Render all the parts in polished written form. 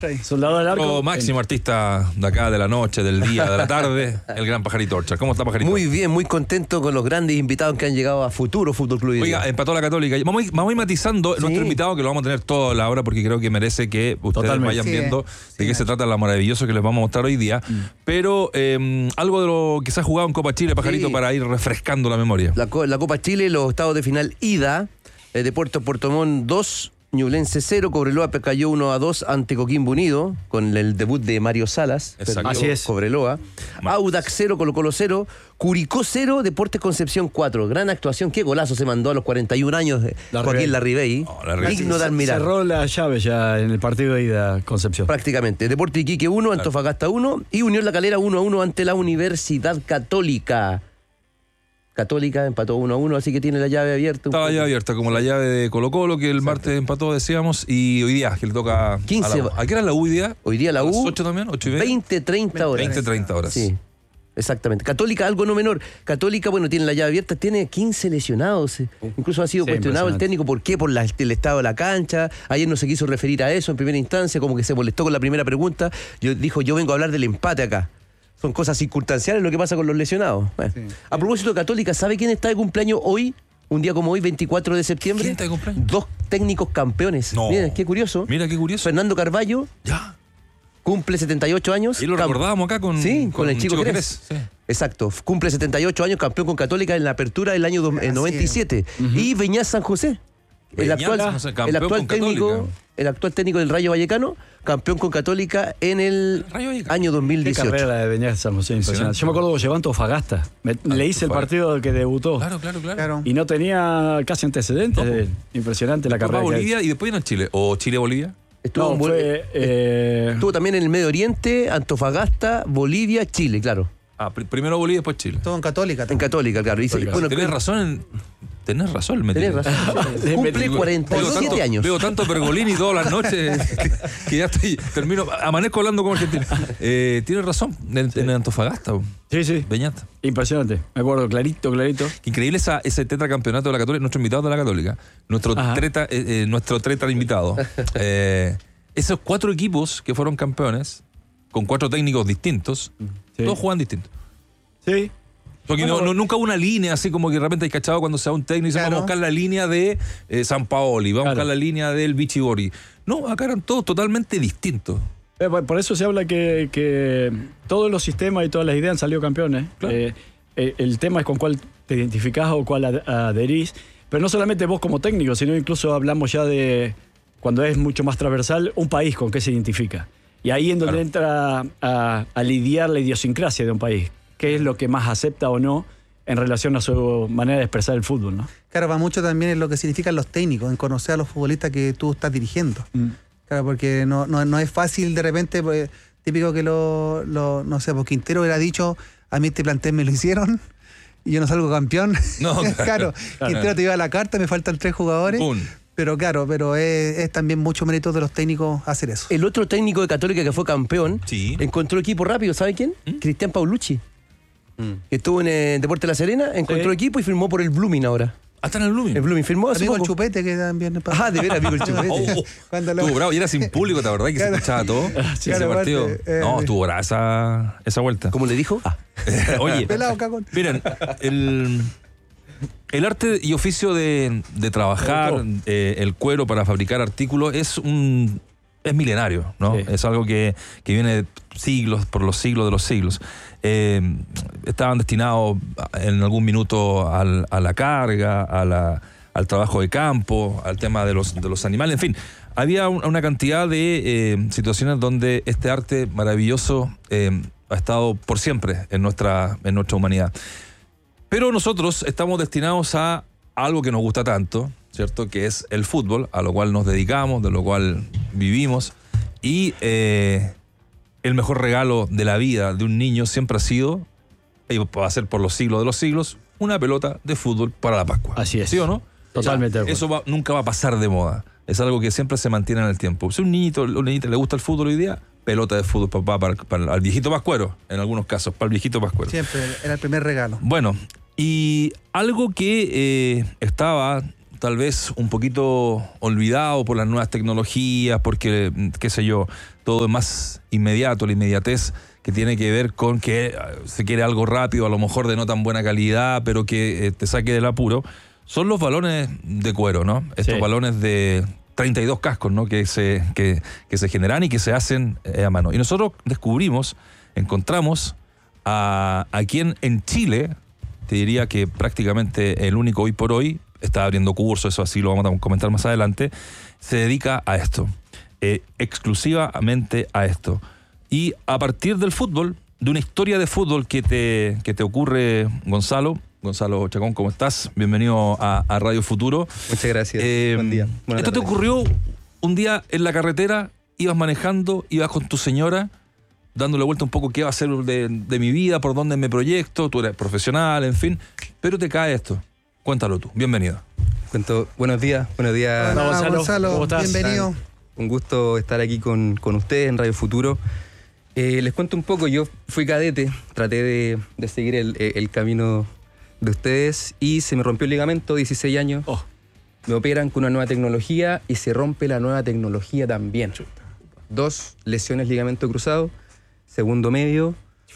Soldado del arco. Máximo artista de acá, de la noche, del día, de la tarde, el gran Pajarito Orchard. ¿Cómo está, Pajarito? Muy bien, muy contento con los grandes invitados que han llegado a Futuro Fútbol Club. Oiga, empató la Católica. Vamos a ir matizando nuestro invitado, que lo vamos a tener toda la hora, porque creo que merece que ustedes vayan viendo de qué se trata lo maravilloso que les vamos a mostrar hoy día. Pero algo de lo que se ha jugado en Copa Chile, Pajarito, para ir refrescando la memoria. La Copa Chile, los octavos de final ida, Deportes Puerto Montt 2, Ñublense 0, Cobreloa cayó 1-2 ante Coquimbo Unido, con el debut de Mario Salas. Así es. Cobreloa. Audax 0, Colo-Colo 0, Curicó 0, Deportes Concepción 4. Gran actuación, qué golazo se mandó a los 41 años de Joaquín Larribey. Digno de admirar. Cerró la llave ya en el partido de ida Concepción. Prácticamente. Deportes Iquique 1, Antofagasta 1 y Unión La Calera 1-1 ante la Universidad Católica. Católica empató 1-1, así que tiene la llave abierta. Estaba la llave abierta, como la llave de Colo-Colo, que el martes empató, decíamos, y hoy día, que le toca 15. ¿A qué era la U hoy día? Hoy día la U. ¿A las 8 también? 20-30 horas. 20-30 horas. Sí, exactamente. Católica, algo no menor. Católica, bueno, tiene la llave abierta, tiene 15 lesionados. Incluso ha sido cuestionado el técnico. ¿Por qué? Por el estado de la cancha. Ayer no se quiso referir a eso en primera instancia, como que se molestó con la primera pregunta. Dijo, yo vengo a hablar del empate acá. Son cosas circunstanciales lo que pasa con los lesionados. Bueno. A propósito de Católica, ¿sabe quién está de cumpleaños hoy? Un día como hoy, 24 de septiembre. ¿Quién está de cumpleaños? 2 técnicos campeones. No. Miren, qué curioso. Mira qué curioso. Fernando Carballo. Ya. Cumple 78 años. Y lo recordábamos acá con el Chico Jerez. Sí. Exacto. Cumple 78 años, campeón con Católica en la apertura del año 97. Y Beñat San José. El actual técnico del Rayo Vallecano, campeón con Católica en el año 2018. Qué carrera de Beñat San José, impresionante. Yo me acuerdo que llevó a Antofagasta. Le hice el partido que debutó. Claro. Y no tenía casi antecedentes. Impresionante la carrera. Bolivia y después vino en Chile. ¿O Chile-Bolivia? Estuvo también en el Medio Oriente, Antofagasta, Bolivia, Chile, claro. Primero Bolivia, después Chile. Todo en Católica. En Católica, claro. Bueno, tenés razón, Tenés razón. Cumple 47 años. Veo tanto Pergolini todas las noches que ya amanezco hablando como argentino. Tienes razón, en Antofagasta. Sí. Beñat. Impresionante. Me acuerdo clarito. Increíble ese tetracampeonato de la Católica, nuestro invitado de la Católica, nuestro treta invitado. Esos 4 equipos que fueron campeones, con 4 técnicos distintos, todos juegan distintos. Sí. Porque nunca hubo una línea así como que de repente hay cachado cuando se va un técnico y dice, vamos a buscar la línea de San Paoli, vamos a buscar la línea del Vichy Bori. No, acá eran todos totalmente distintos. Por eso se habla que todos los sistemas y todas las ideas han salido campeones. Claro. El tema es con cuál te identificás o cuál adherís. Pero no solamente vos como técnico, sino incluso hablamos ya de, cuando es mucho más transversal, un país con qué se identifica. Y ahí es donde entra a lidiar la idiosincrasia de un país. Qué es lo que más acepta o no en relación a su manera de expresar el fútbol, ¿no? Claro, va mucho también en lo que significan los técnicos, en conocer a los futbolistas que tú estás dirigiendo. Claro, porque no es fácil de repente, pues, típico que no sé, pues Quintero hubiera dicho, a mí este plantel me lo hicieron y yo no salgo campeón. No, claro. Quintero te lleva la carta, me faltan 3 jugadores. Pero claro, es también mucho mérito de los técnicos hacer eso. El otro técnico de Católica que fue campeón, encontró equipo rápido, ¿sabe quién? Cristian Paulucci. Que estuvo en Deportes La Serena, encontró equipo y firmó por el Blooming ahora. ¿Hasta en el Blooming? El Blooming firmó hace amigo poco. El Chupete, que también es de veras, amigo el Chupete. Estuvo bravo, y era sin público, ¿te acordás? Que se escuchaba todo. Ese partido. Estuvo brava esa vuelta. ¿Cómo le dijo? Oye, pelado, cagón. Miren, el arte y oficio de trabajar el cuero para fabricar artículos es milenario, ¿no? Sí. Es algo que viene por los siglos de los siglos. Estaban destinados en algún minuto a la carga, al trabajo de campo, al tema de los animales, en fin. Había una cantidad de situaciones donde este arte maravilloso ha estado por siempre en nuestra humanidad. Pero nosotros estamos destinados a algo que nos gusta tanto, ¿cierto? Que es el fútbol, a lo cual nos dedicamos, de lo cual vivimos. Y el mejor regalo de la vida de un niño siempre ha sido, y va a ser por los siglos de los siglos, una pelota de fútbol para la Pascua. Así es. ¿Sí o no? Totalmente. Eso nunca va a pasar de moda. Es algo que siempre se mantiene en el tiempo. Si a un niñito le gusta el fútbol hoy día, pelota de fútbol, papá, para el viejito pascuero, en algunos casos, para el viejito pascuero. Siempre era el primer regalo. Bueno, y algo que estaba tal vez un poquito olvidado por las nuevas tecnologías, porque, qué sé yo, todo es más inmediato, la inmediatez que tiene que ver con que se quiere algo rápido, a lo mejor de no tan buena calidad, pero que te saque del apuro, son los balones de cuero, ¿no? Estos balones de 32 cascos, ¿no? Que se generan y que se hacen a mano. Y nosotros encontramos a quien en Chile, te diría que prácticamente el único hoy por hoy, está abriendo cursos, eso así lo vamos a comentar más adelante, se dedica a esto, exclusivamente a esto. Y a partir del fútbol, de una historia de fútbol que te ocurre, Gonzalo Chacón, ¿cómo estás? Bienvenido a Radio Futuro. Muchas gracias. Buen día. Esto te ocurrió un día en la carretera, ibas manejando, ibas con tu señora, dándole vuelta un poco qué va a ser de mi vida, por dónde me proyecto, tú eres profesional, en fin, pero te cae esto. Cuéntalo tú. Bienvenido. Buenos días. Hola, Gonzalo. ¿Cómo estás? Bienvenido. Un gusto estar aquí con ustedes en Radio Futuro. Les cuento un poco, yo fui cadete, traté de seguir el camino de ustedes y se me rompió el ligamento, 16 años. Me operan con una nueva tecnología y se rompe la nueva tecnología también. 2 lesiones ligamento cruzado, segundo medio.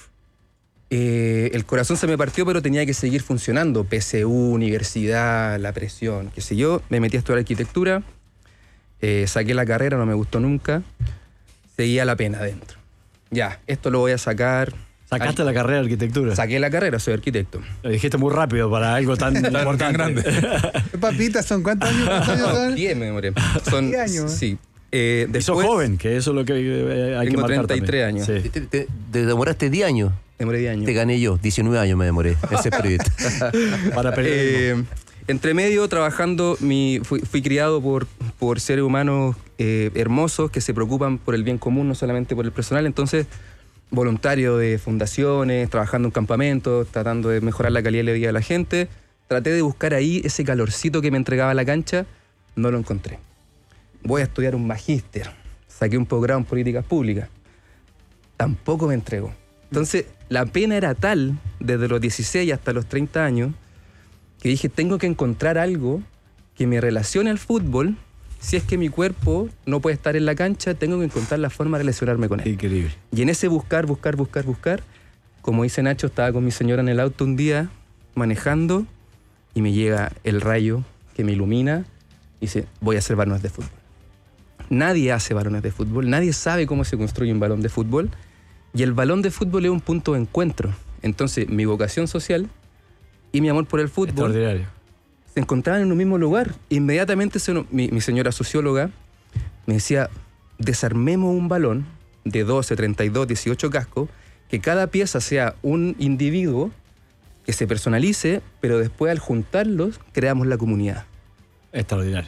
El corazón se me partió, pero tenía que seguir funcionando. PSU, universidad, la presión, qué sé yo. Me metí a estudiar arquitectura, saqué la carrera, no me gustó nunca. Seguía la pena adentro. Ya, esto lo voy a sacar. ¿Sacaste la carrera de arquitectura? Saqué la carrera, soy arquitecto. Lo dijiste muy rápido para algo tan importante. Tan grande. Papitas, ¿son cuántos años? 10 me demoré. Son 10 años. Sí. Y sos joven, que eso es lo que hay que marcar. Tengo 33 años. Sí. Te demoraste 10 años. Demoré 10 años. Te gané yo, 19 años me demoré en ese proyecto. Para periodismo. Entre medio, trabajando, fui criado por seres humanos hermosos que se preocupan por el bien común, no solamente por el personal. Entonces, voluntario de fundaciones, trabajando en campamentos, tratando de mejorar la calidad de vida de la gente. Traté de buscar ahí ese calorcito que me entregaba la cancha, no lo encontré. Voy a estudiar un magíster, saqué un posgrado en políticas públicas. Tampoco me entregó. Entonces, la pena era tal, desde los 16 hasta los 30 años, que dije, tengo que encontrar algo que me relacione al fútbol. Si es que mi cuerpo no puede estar en la cancha, tengo que encontrar la forma de relacionarme con él. Increíble. Y en ese buscar, como dice Nacho, estaba con mi señora en el auto un día, manejando, y me llega el rayo que me ilumina, y dice, voy a hacer balones de fútbol. Nadie hace balones de fútbol, nadie sabe cómo se construye un balón de fútbol, y el balón de fútbol es un punto de encuentro. Entonces, mi vocación social y mi amor por el fútbol Extraordinario. se encontraban en un mismo lugar. Inmediatamente mi señora socióloga me decía, desarmemos un balón de 12, 32, 18 cascos, que cada pieza sea un individuo que se personalice, pero después al juntarlos creamos la comunidad. Extraordinario.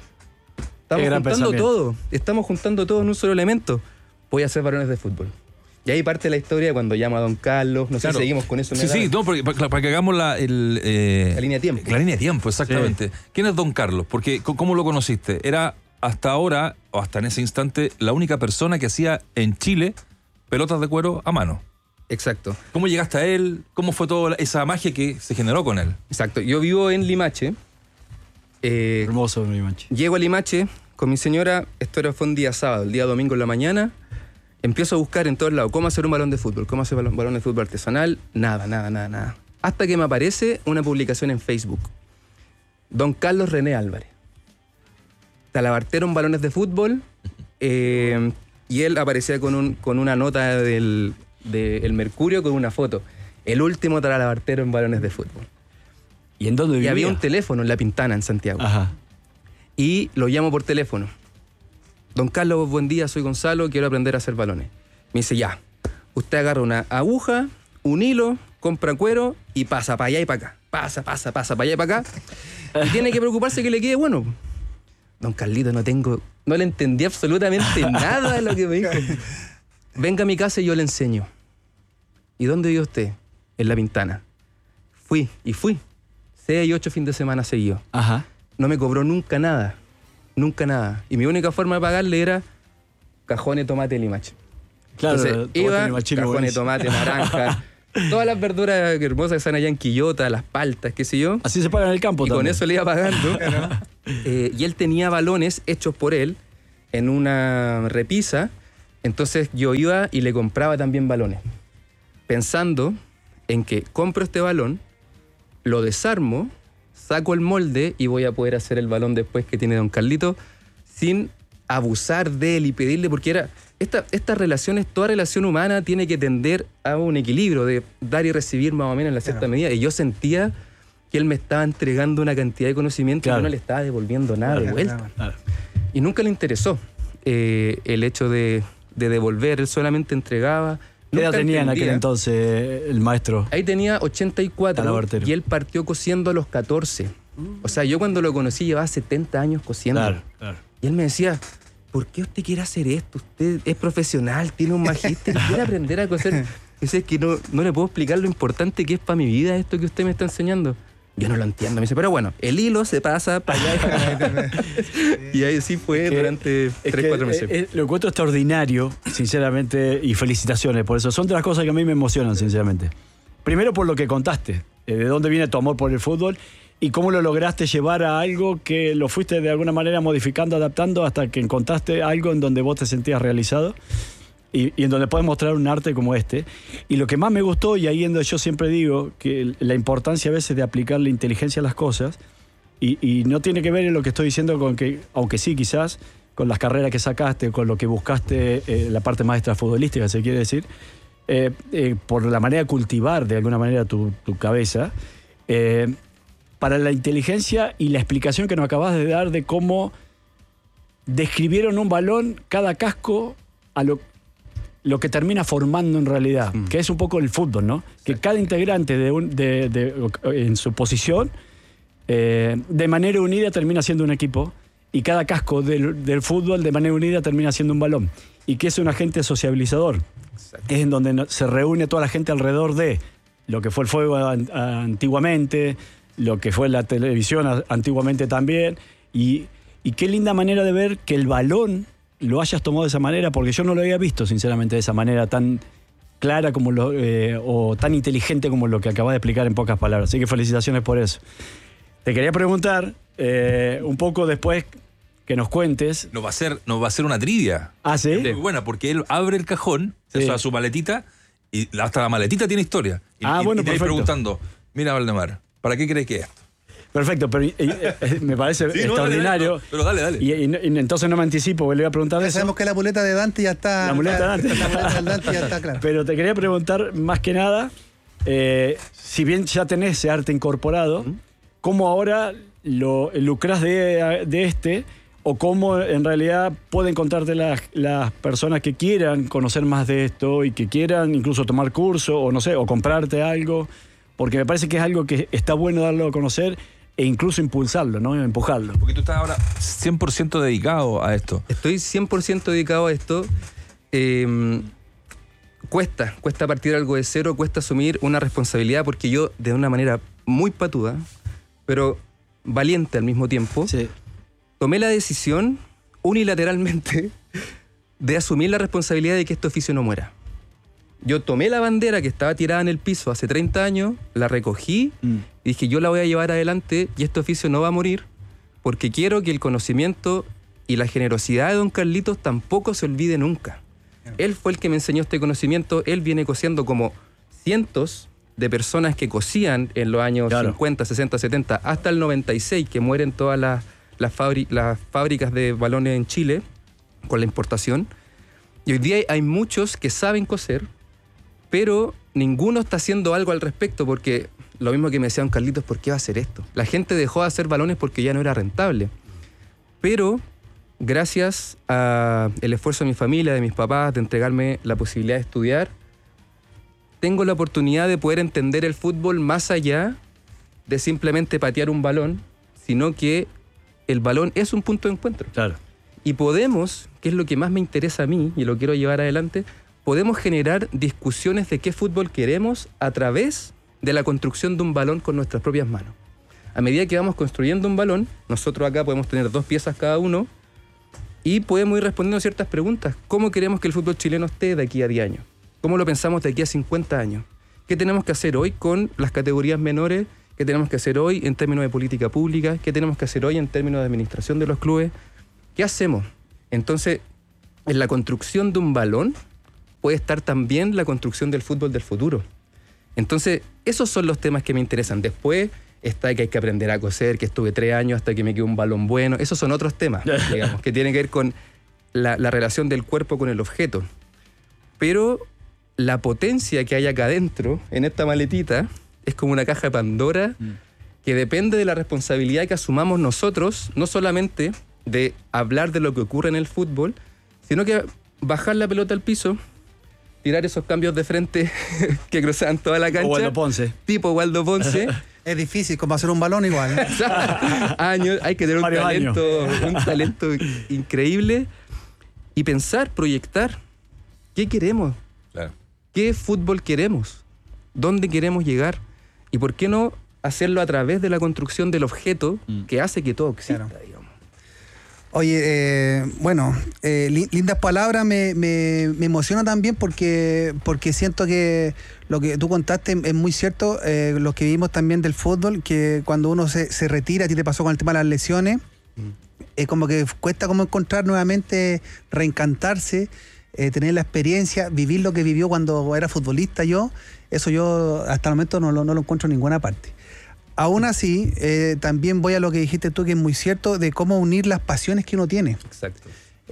Estamos juntando todo en un solo elemento. Voy a hacer balones de fútbol. Y ahí parte la historia cuando llama a don Carlos. No sé si seguimos con eso. Sí, no, para que hagamos la línea de tiempo. La línea de tiempo, exactamente. Sí. ¿Quién es don Carlos? Porque, ¿cómo lo conociste? Era hasta ahora, o hasta en ese instante, la única persona que hacía en Chile pelotas de cuero a mano. Exacto. ¿Cómo llegaste a él? ¿Cómo fue toda esa magia que se generó con él? Exacto. Yo vivo en Limache. Hermoso Limache. Llego a Limache con mi señora. Esto fue un día sábado. El día domingo en la mañana empiezo a buscar en todos lados cómo hacer un balón de fútbol, cómo hacer un balón de fútbol artesanal. Nada. Hasta que me aparece una publicación en Facebook. Don Carlos René Álvarez. Talabartero en balones de fútbol. Y él aparecía con una nota del Mercurio con una foto. El último talabartero en balones de fútbol. ¿Y en dónde vivía? Y había un teléfono en La Pintana, en Santiago. Ajá. Y lo llamo por teléfono. Don Carlos, buen día, soy Gonzalo, quiero aprender a hacer balones. Me dice, ya, usted agarra una aguja, un hilo, compra cuero y pasa para allá y para acá. Pasa para allá y para acá. Y tiene que preocuparse que le quede bueno. Don Carlito, no le entendí absolutamente nada de lo que me dijo. Venga a mi casa y yo le enseño. ¿Y dónde vive usted? En La Pintana. Fui. 6 y 8 fines de semana seguidos. Ajá. No me cobró nunca nada. Y mi única forma de pagarle era cajones, tomate, limache. Claro, entonces iba, cajones, tomate, naranja, todas las verduras hermosas que están allá en Quillota, las paltas, qué sé yo. Así se paga en el campo Y también. con eso le iba pagando. Y él tenía balones hechos por él en una repisa. Entonces yo iba y le compraba también balones, pensando en que compro este balón, lo desarmo, saco el molde y voy a poder hacer el balón después que tiene don Carlito sin abusar de él y pedirle, porque era estas relaciones, toda relación humana tiene que tender a un equilibrio de dar y recibir más o menos en la cierta medida. Y yo sentía que él me estaba entregando una cantidad de conocimiento y yo no le estaba devolviendo nada de vuelta. Y nunca le interesó el hecho de devolver, él solamente entregaba. ¿Qué edad tenía en aquel entonces el maestro? Ahí tenía 84 Talabartero. y él partió cosiendo a los 14. O sea, yo cuando lo conocí llevaba 70 años cosiendo. Claro. Y él me decía, ¿por qué usted quiere hacer esto? Usted es profesional, tiene un magíster y quiere aprender a coser. Dice, es que no le puedo explicar lo importante que es para mi vida esto que usted me está enseñando. Yo no lo entiendo. Me dice, pero bueno, el hilo se pasa para allá. Y ahí sí fue durante 3-4 meses. Lo encuentro extraordinario, sinceramente, y felicitaciones por eso. Son de las cosas que a mí me emocionan, sinceramente. Primero por lo que contaste, de dónde viene tu amor por el fútbol y cómo lo lograste llevar a algo que lo fuiste de alguna manera modificando, adaptando, hasta que encontraste algo en donde vos te sentías realizado. Y en donde puedes mostrar un arte como este. Y lo que más me gustó, y ahí en donde yo siempre digo que la importancia a veces de aplicar la inteligencia a las cosas, y no tiene que ver en lo que estoy diciendo con que, aunque sí quizás, con las carreras que sacaste, con lo que buscaste, la parte maestra futbolística, se quiere decir, por la manera de cultivar de alguna manera tu cabeza, para la inteligencia y la explicación que nos acabas de dar de cómo describieron un balón, cada casco, a lo que termina formando en realidad, que es un poco el fútbol, ¿no? Que cada integrante en su posición, de manera unida termina siendo un equipo, y cada casco del fútbol de manera unida termina siendo un balón, y que es un agente sociabilizador. Exacto. Es en donde se reúne toda la gente alrededor de lo que fue el fútbol antiguamente, lo que fue la televisión antiguamente también, y qué linda manera de ver que el balón lo hayas tomado de esa manera, porque yo no lo había visto, sinceramente, de esa manera tan clara como o tan inteligente como lo que acabas de explicar en pocas palabras. Así que felicitaciones por eso. Te quería preguntar, un poco después que nos cuentes. Nos va a hacer una trivia. Ah, ¿sí? Muy buena, porque él abre el cajón, sí, a su maletita, y hasta la maletita tiene historia. Bueno, y te perfecto. Preguntando, mira, Valdemar, ¿para qué crees que es esto? Perfecto, pero me parece extraordinario. Pero dale. Y entonces no me anticipo, porque le voy a preguntar de eso. Sabemos que la muleta de Dante ya está. La muleta de Dante. La muleta de Dante ya está clara. Pero te quería preguntar, más que nada, si bien ya tenés ese arte incorporado, ¿cómo ahora lo lucrás de este? ¿O cómo en realidad pueden encontrarte las personas que quieran conocer más de esto y que quieran incluso tomar curso o no sé, o comprarte algo? Porque me parece que es algo que está bueno darlo a conocer e incluso impulsarlo, ¿no? Empujarlo. Porque tú estás ahora 100% dedicado a esto. Estoy 100% dedicado a esto. Cuesta partir algo de cero, cuesta asumir una responsabilidad, porque yo, de una manera muy patuda, pero valiente al mismo tiempo, Sí. tomé la decisión unilateralmente de asumir la responsabilidad de que este oficio no muera. Yo tomé la bandera que estaba tirada en el piso hace 30 años, la recogí y dije, yo la voy a llevar adelante y este oficio no va a morir, porque quiero que el conocimiento y la generosidad de don Carlitos tampoco se olvide nunca. Él fue el que me enseñó este conocimiento, él viene cosiendo como cientos de personas que cosían en los años 50, 60, 70, hasta el 96, que mueren todas las fábricas de balones en Chile con la importación. Y hoy día hay muchos que saben coser, pero ninguno está haciendo algo al respecto, porque lo mismo que me decía don Carlitos, ¿por qué va a hacer esto? La gente dejó de hacer balones porque ya no era rentable. Pero gracias al esfuerzo de mi familia, de mis papás, de entregarme la posibilidad de estudiar, tengo la oportunidad de poder entender el fútbol más allá de simplemente patear un balón, sino que el balón es un punto de encuentro. Claro. Y podemos, que es lo que más me interesa a mí y lo quiero llevar adelante, podemos generar discusiones de qué fútbol queremos a través de la construcción de un balón con nuestras propias manos. A medida que vamos construyendo un balón, nosotros acá podemos tener 2 piezas cada uno y podemos ir respondiendo ciertas preguntas. ¿Cómo queremos que el fútbol chileno esté de aquí a 10 años? ¿Cómo lo pensamos de aquí a 50 años? ¿Qué tenemos que hacer hoy con las categorías menores? ¿Qué tenemos que hacer hoy en términos de política pública? ¿Qué tenemos que hacer hoy en términos de administración de los clubes? ¿Qué hacemos? Entonces, en la construcción de un balón puede estar también la construcción del fútbol del futuro. Entonces, esos son los temas que me interesan. Después está que hay que aprender a coser, que estuve 3 años hasta que me quedó un balón bueno. Esos son otros temas, digamos, que tienen que ver con la relación del cuerpo con el objeto. Pero la potencia que hay acá adentro, en esta maletita, es como una caja de Pandora que depende de la responsabilidad que asumamos nosotros, no solamente de hablar de lo que ocurre en el fútbol, sino que bajar la pelota al piso, tirar esos cambios de frente que cruzaban toda la cancha. Waldo Ponce. Tipo Waldo Ponce. Es difícil, como hacer un balón igual. Años, hay que tener un talento increíble y pensar, proyectar. ¿Qué queremos? Claro. ¿Qué fútbol queremos? ¿Dónde queremos llegar? ¿Y por qué no hacerlo a través de la construcción del objeto que hace que todo exista, Claro. digamos? Oye, lindas palabras, me emociona también porque siento que lo que tú contaste es muy cierto, lo que vimos también del fútbol, que cuando uno se retira, a ti te pasó con el tema de las lesiones, es como que cuesta como encontrar nuevamente, reencantarse, tener la experiencia, vivir lo que vivió cuando era futbolista yo, eso yo hasta el momento no lo encuentro en ninguna parte. Aún así, también voy a lo que dijiste tú, que es muy cierto, de cómo unir las pasiones que uno tiene. Exacto.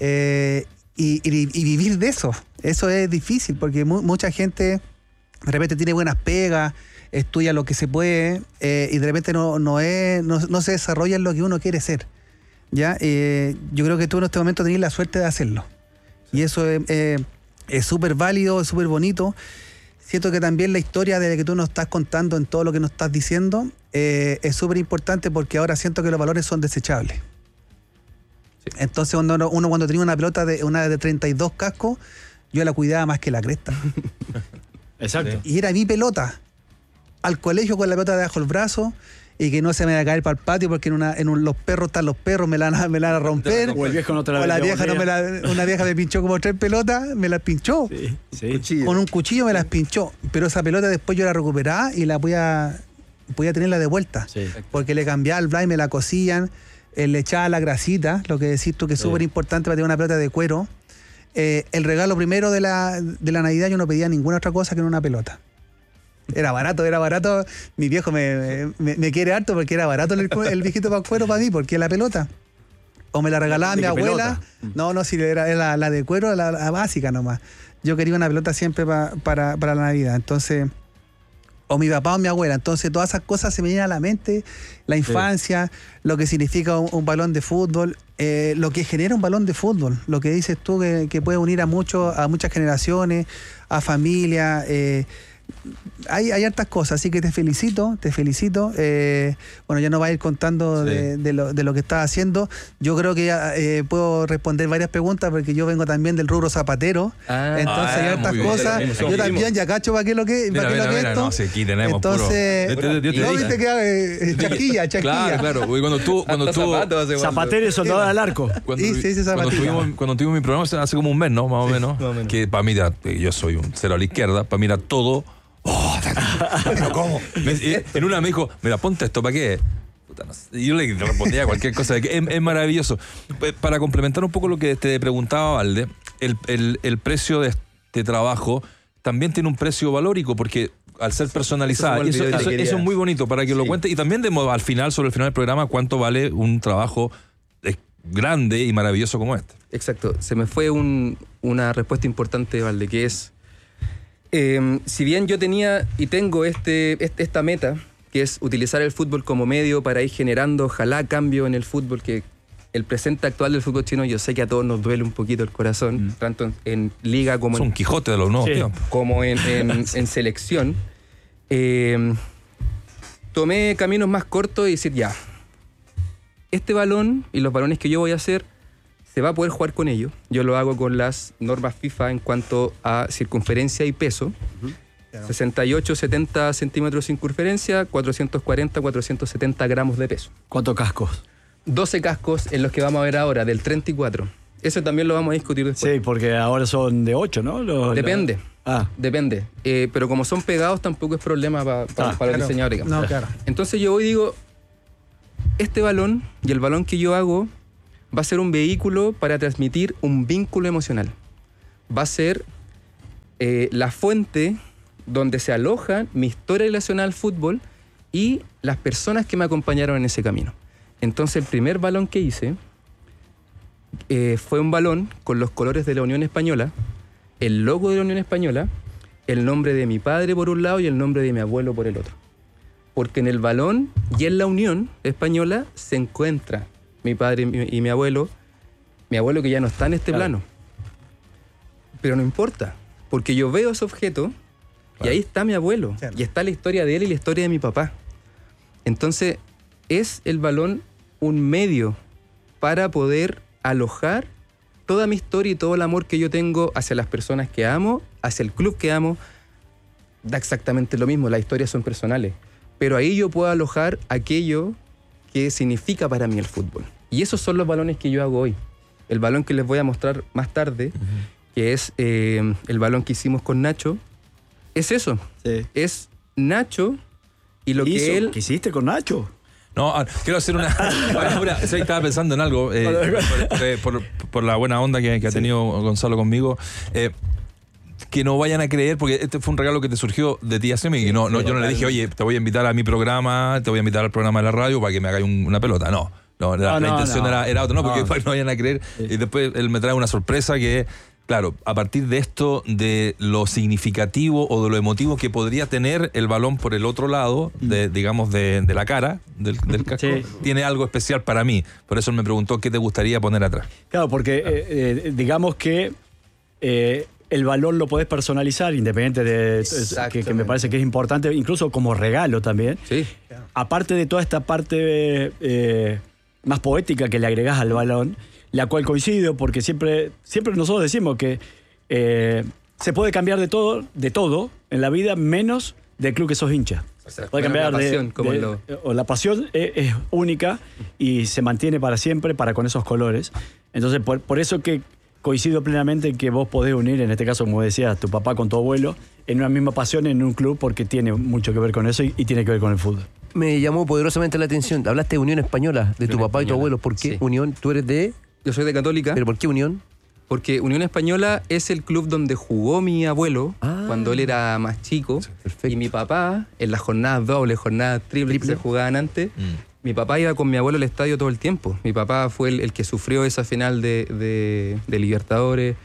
Y vivir de eso. Eso es difícil, porque mucha gente de repente tiene buenas pegas, estudia lo que se puede, y de repente no se desarrolla en lo que uno quiere ser. ¿Ya? Yo creo que tú en este momento tenés la suerte de hacerlo. Y eso es súper válido, es súper bonito. Siento que también la historia de la que tú nos estás contando en todo lo que nos estás diciendo es súper importante, porque ahora siento que los valores son desechables. Sí. Entonces uno cuando tenía una pelota una de 32 cascos, yo la cuidaba más que la cresta. Exacto. Y era mi pelota. Al colegio con la pelota debajo del brazo, y que no se me vaya a caer para el patio, porque los perros están los perros, me la van a romper. O el viejo no te la O la vieja una vieja me pinchó como 3 pelotas, me las pinchó. Sí. Con un cuchillo me las pinchó. Pero esa pelota después yo la recuperaba y la podía tenerla de vuelta. Sí. Porque le cambiaba el blind, me la cosían, le echaba la grasita, lo que decís tú que es súper importante para tener una pelota de cuero. El regalo primero de la Navidad, yo no pedía ninguna otra cosa que una pelota. Era barato. Mi viejo me quiere harto porque era barato el viejito para cuero para mí, porque la pelota. O me la regalaba mi abuela. Pelota? No, si era la de cuero, la básica nomás. Yo quería una pelota siempre para la Navidad. Entonces, o mi papá o mi abuela. Entonces, todas esas cosas se me vienen a la mente. La infancia, lo que significa un balón de fútbol, lo que genera un balón de fútbol. Lo que dices tú, que puede unir a muchas generaciones, a familia. Hay hartas cosas, así que te felicito. Bueno, ya no vas a ir contando de lo que estás haciendo. Yo creo que puedo responder varias preguntas, porque yo vengo también del rubro zapatero. Entonces hay hartas cosas. Yo también ya cacho para qué es lo que esto. No, si aquí tenemos entonces, viste que chaquilla. Claro. Cuando tú Zapatero y soldado al arco. Cuando tuvimos mi programa hace como un mes, ¿no? Más o menos. Que para mí, yo soy un cero a la izquierda, para mí era todo. ¿Pero cómo? En una me dijo, mira, ponte esto, ¿para qué? Y yo le respondía cualquier cosa. Es maravilloso. Para complementar un poco lo que te preguntaba Valde, el precio de este trabajo también tiene un precio valórico, porque al ser personalizado, eso es muy bonito para que lo cuente. Y también sobre el final del programa, cuánto vale un trabajo grande y maravilloso como este. Exacto. Se me fue una respuesta importante, Valde, que es... si bien yo tenía y tengo esta meta, que es utilizar el fútbol como medio para ir generando, ojalá, cambio en el fútbol, que el presente actual del fútbol chino, yo sé que a todos nos duele un poquito el corazón, tanto en liga como es un Quijote de los nuevos tiempos. Como en selección. Tomé caminos más cortos y decir, ya, este balón y los balones que yo voy a hacer, se va a poder jugar con ello. Yo lo hago con las normas FIFA en cuanto a circunferencia y peso. 68, 70 centímetros de circunferencia, 440, 470 gramos de peso. ¿Cuántos cascos? 12 cascos en los que vamos a ver ahora, del 34. Eso también lo vamos a discutir después. Sí, porque ahora son de 8, ¿no? Depende. Ah. Depende. Pero como son pegados tampoco es problema para los diseñadores. Digamos. No, claro. Entonces yo voy y digo, este balón y el balón que yo hago va a ser un vehículo para transmitir un vínculo emocional. Va a ser la fuente donde se aloja mi historia relacionada al fútbol y las personas que me acompañaron en ese camino. Entonces el primer balón que hice fue un balón con los colores de la Unión Española, el logo de la Unión Española, el nombre de mi padre por un lado y el nombre de mi abuelo por el otro. Porque en el balón y en la Unión Española se encuentra mi padre y mi abuelo que ya no está en este plano. Pero no importa, porque yo veo ese objeto y ahí está mi abuelo, y está la historia de él y la historia de mi papá. Entonces, es el balón un medio para poder alojar toda mi historia y todo el amor que yo tengo hacia las personas que amo, hacia el club que amo. Da exactamente lo mismo, las historias son personales. Pero ahí yo puedo alojar aquello que significa para mí el fútbol. Y esos son los balones que yo hago hoy. El balón que les voy a mostrar más tarde, que es el balón que hicimos con Nacho, es eso. Sí. Es Nacho y lo que él... ¿Qué hiciste con Nacho? No, quiero hacer una... Estaba pensando en algo, por la buena onda que ha tenido Gonzalo conmigo. Que no vayan a creer, porque este fue un regalo que te surgió de ti a Semi, y yo no le dije, oye, te voy a invitar a mi programa, te voy a invitar al programa de la radio para que me hagáis una pelota. No, la intención era otra, porque no vayan a creer. Sí. Y después él me trae una sorpresa que... Claro, a partir de esto, de lo significativo o de lo emotivo que podría tener el balón por el otro lado, digamos, de la cara, del casco, tiene algo especial para mí. Por eso él me preguntó qué te gustaría poner atrás. Claro, porque digamos que el balón lo podés personalizar, independiente de que me parece que es importante, incluso como regalo también. Sí. Aparte de toda esta parte más poética que le agregás al balón, la cual coincido, porque siempre nosotros decimos que se puede cambiar de todo en la vida, menos del club que sos hincha. O sea, puede cambiar la pasión es única y se mantiene para siempre con esos colores. Entonces, por eso que coincido plenamente en que vos podés unir, en este caso, como decías, tu papá con tu abuelo, en una misma pasión, en un club, porque tiene mucho que ver con eso y tiene que ver con el fútbol. Me llamó poderosamente la atención. Hablaste de Unión Española, de tu papá y tu abuelo. ¿Por qué Unión? ¿Tú eres de...? Yo soy de Católica. ¿Pero por qué Unión? Porque Unión Española es el club donde jugó mi abuelo cuando él era más chico. Sí, y mi papá, en las jornadas dobles, jornadas triples que se jugaban antes, mi papá iba con mi abuelo al estadio todo el tiempo. Mi papá fue el que sufrió esa final de Libertadores.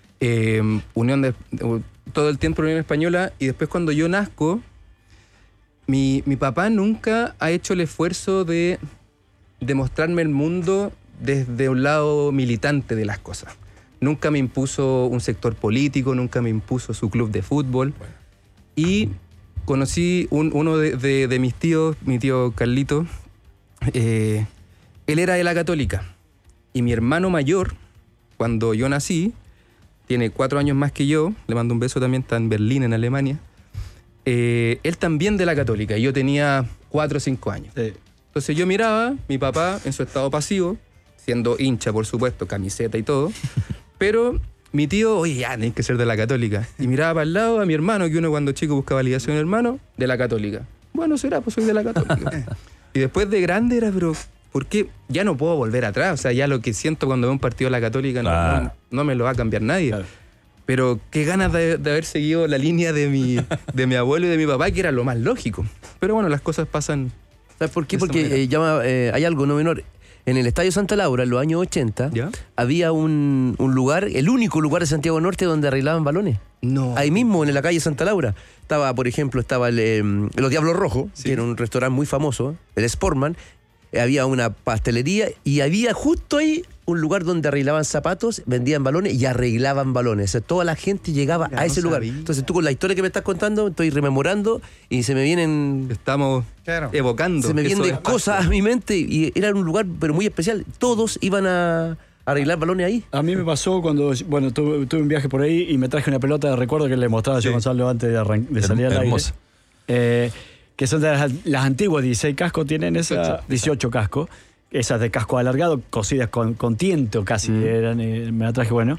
Todo el tiempo Unión Española. Y después cuando yo nazco, mi papá nunca ha hecho el esfuerzo de mostrarme el mundo desde un lado militante de las cosas. Nunca me impuso un sector político, nunca me impuso su club de fútbol. Bueno. Y conocí uno de mis tíos, mi tío Carlito. Él era de la Católica. Y mi hermano mayor, cuando yo nací, tiene 4 años más que yo, le mando un beso también, está en Berlín, en Alemania. Él también de la Católica, y yo tenía 4 o 5 años. Sí. Entonces yo miraba, mi papá en su estado pasivo, siendo hincha, por supuesto, camiseta y todo, pero mi tío, oye, ya tenés que ser de la Católica. Y miraba para el lado a mi hermano, que uno cuando chico buscaba ligación, hermano, de la Católica. Bueno, será, pues soy de la Católica. Y después de grande era, pero ¿por qué? Ya no puedo volver atrás. O sea, ya lo que siento cuando veo un partido de la Católica no me lo va a cambiar nadie. Claro. Pero qué ganas de haber seguido la línea de mi abuelo y de mi papá, que era lo más lógico. Pero bueno, las cosas pasan. ¿Sabes por qué? Porque hay algo no menor. En el Estadio Santa Laura, en los años 80, había un lugar, el único lugar de Santiago Norte donde arreglaban balones. No. Ahí mismo, en la calle Santa Laura. Estaba, por ejemplo, los Diablos Rojos, que era un restaurante muy famoso, el Sportman. Había una pastelería y había justo ahí un lugar donde arreglaban zapatos, vendían balones y arreglaban balones. O sea, toda la gente llegaba a ese lugar. Entonces tú con la historia que me estás contando, estoy rememorando y se me vienen... Estamos evocando. Se me vienen cosas a mi mente y era un lugar pero muy especial. Todos iban a arreglar balones ahí. A mí me pasó cuando, tuve un viaje por ahí y me traje una pelota de recuerdo que le mostraba yo a Gonzalo antes de salir al aire. Que son de las antiguas 16 cascos, tienen esa 18 cascos. esas de casco alargado, cosidas con tiento casi, eran metraje bueno.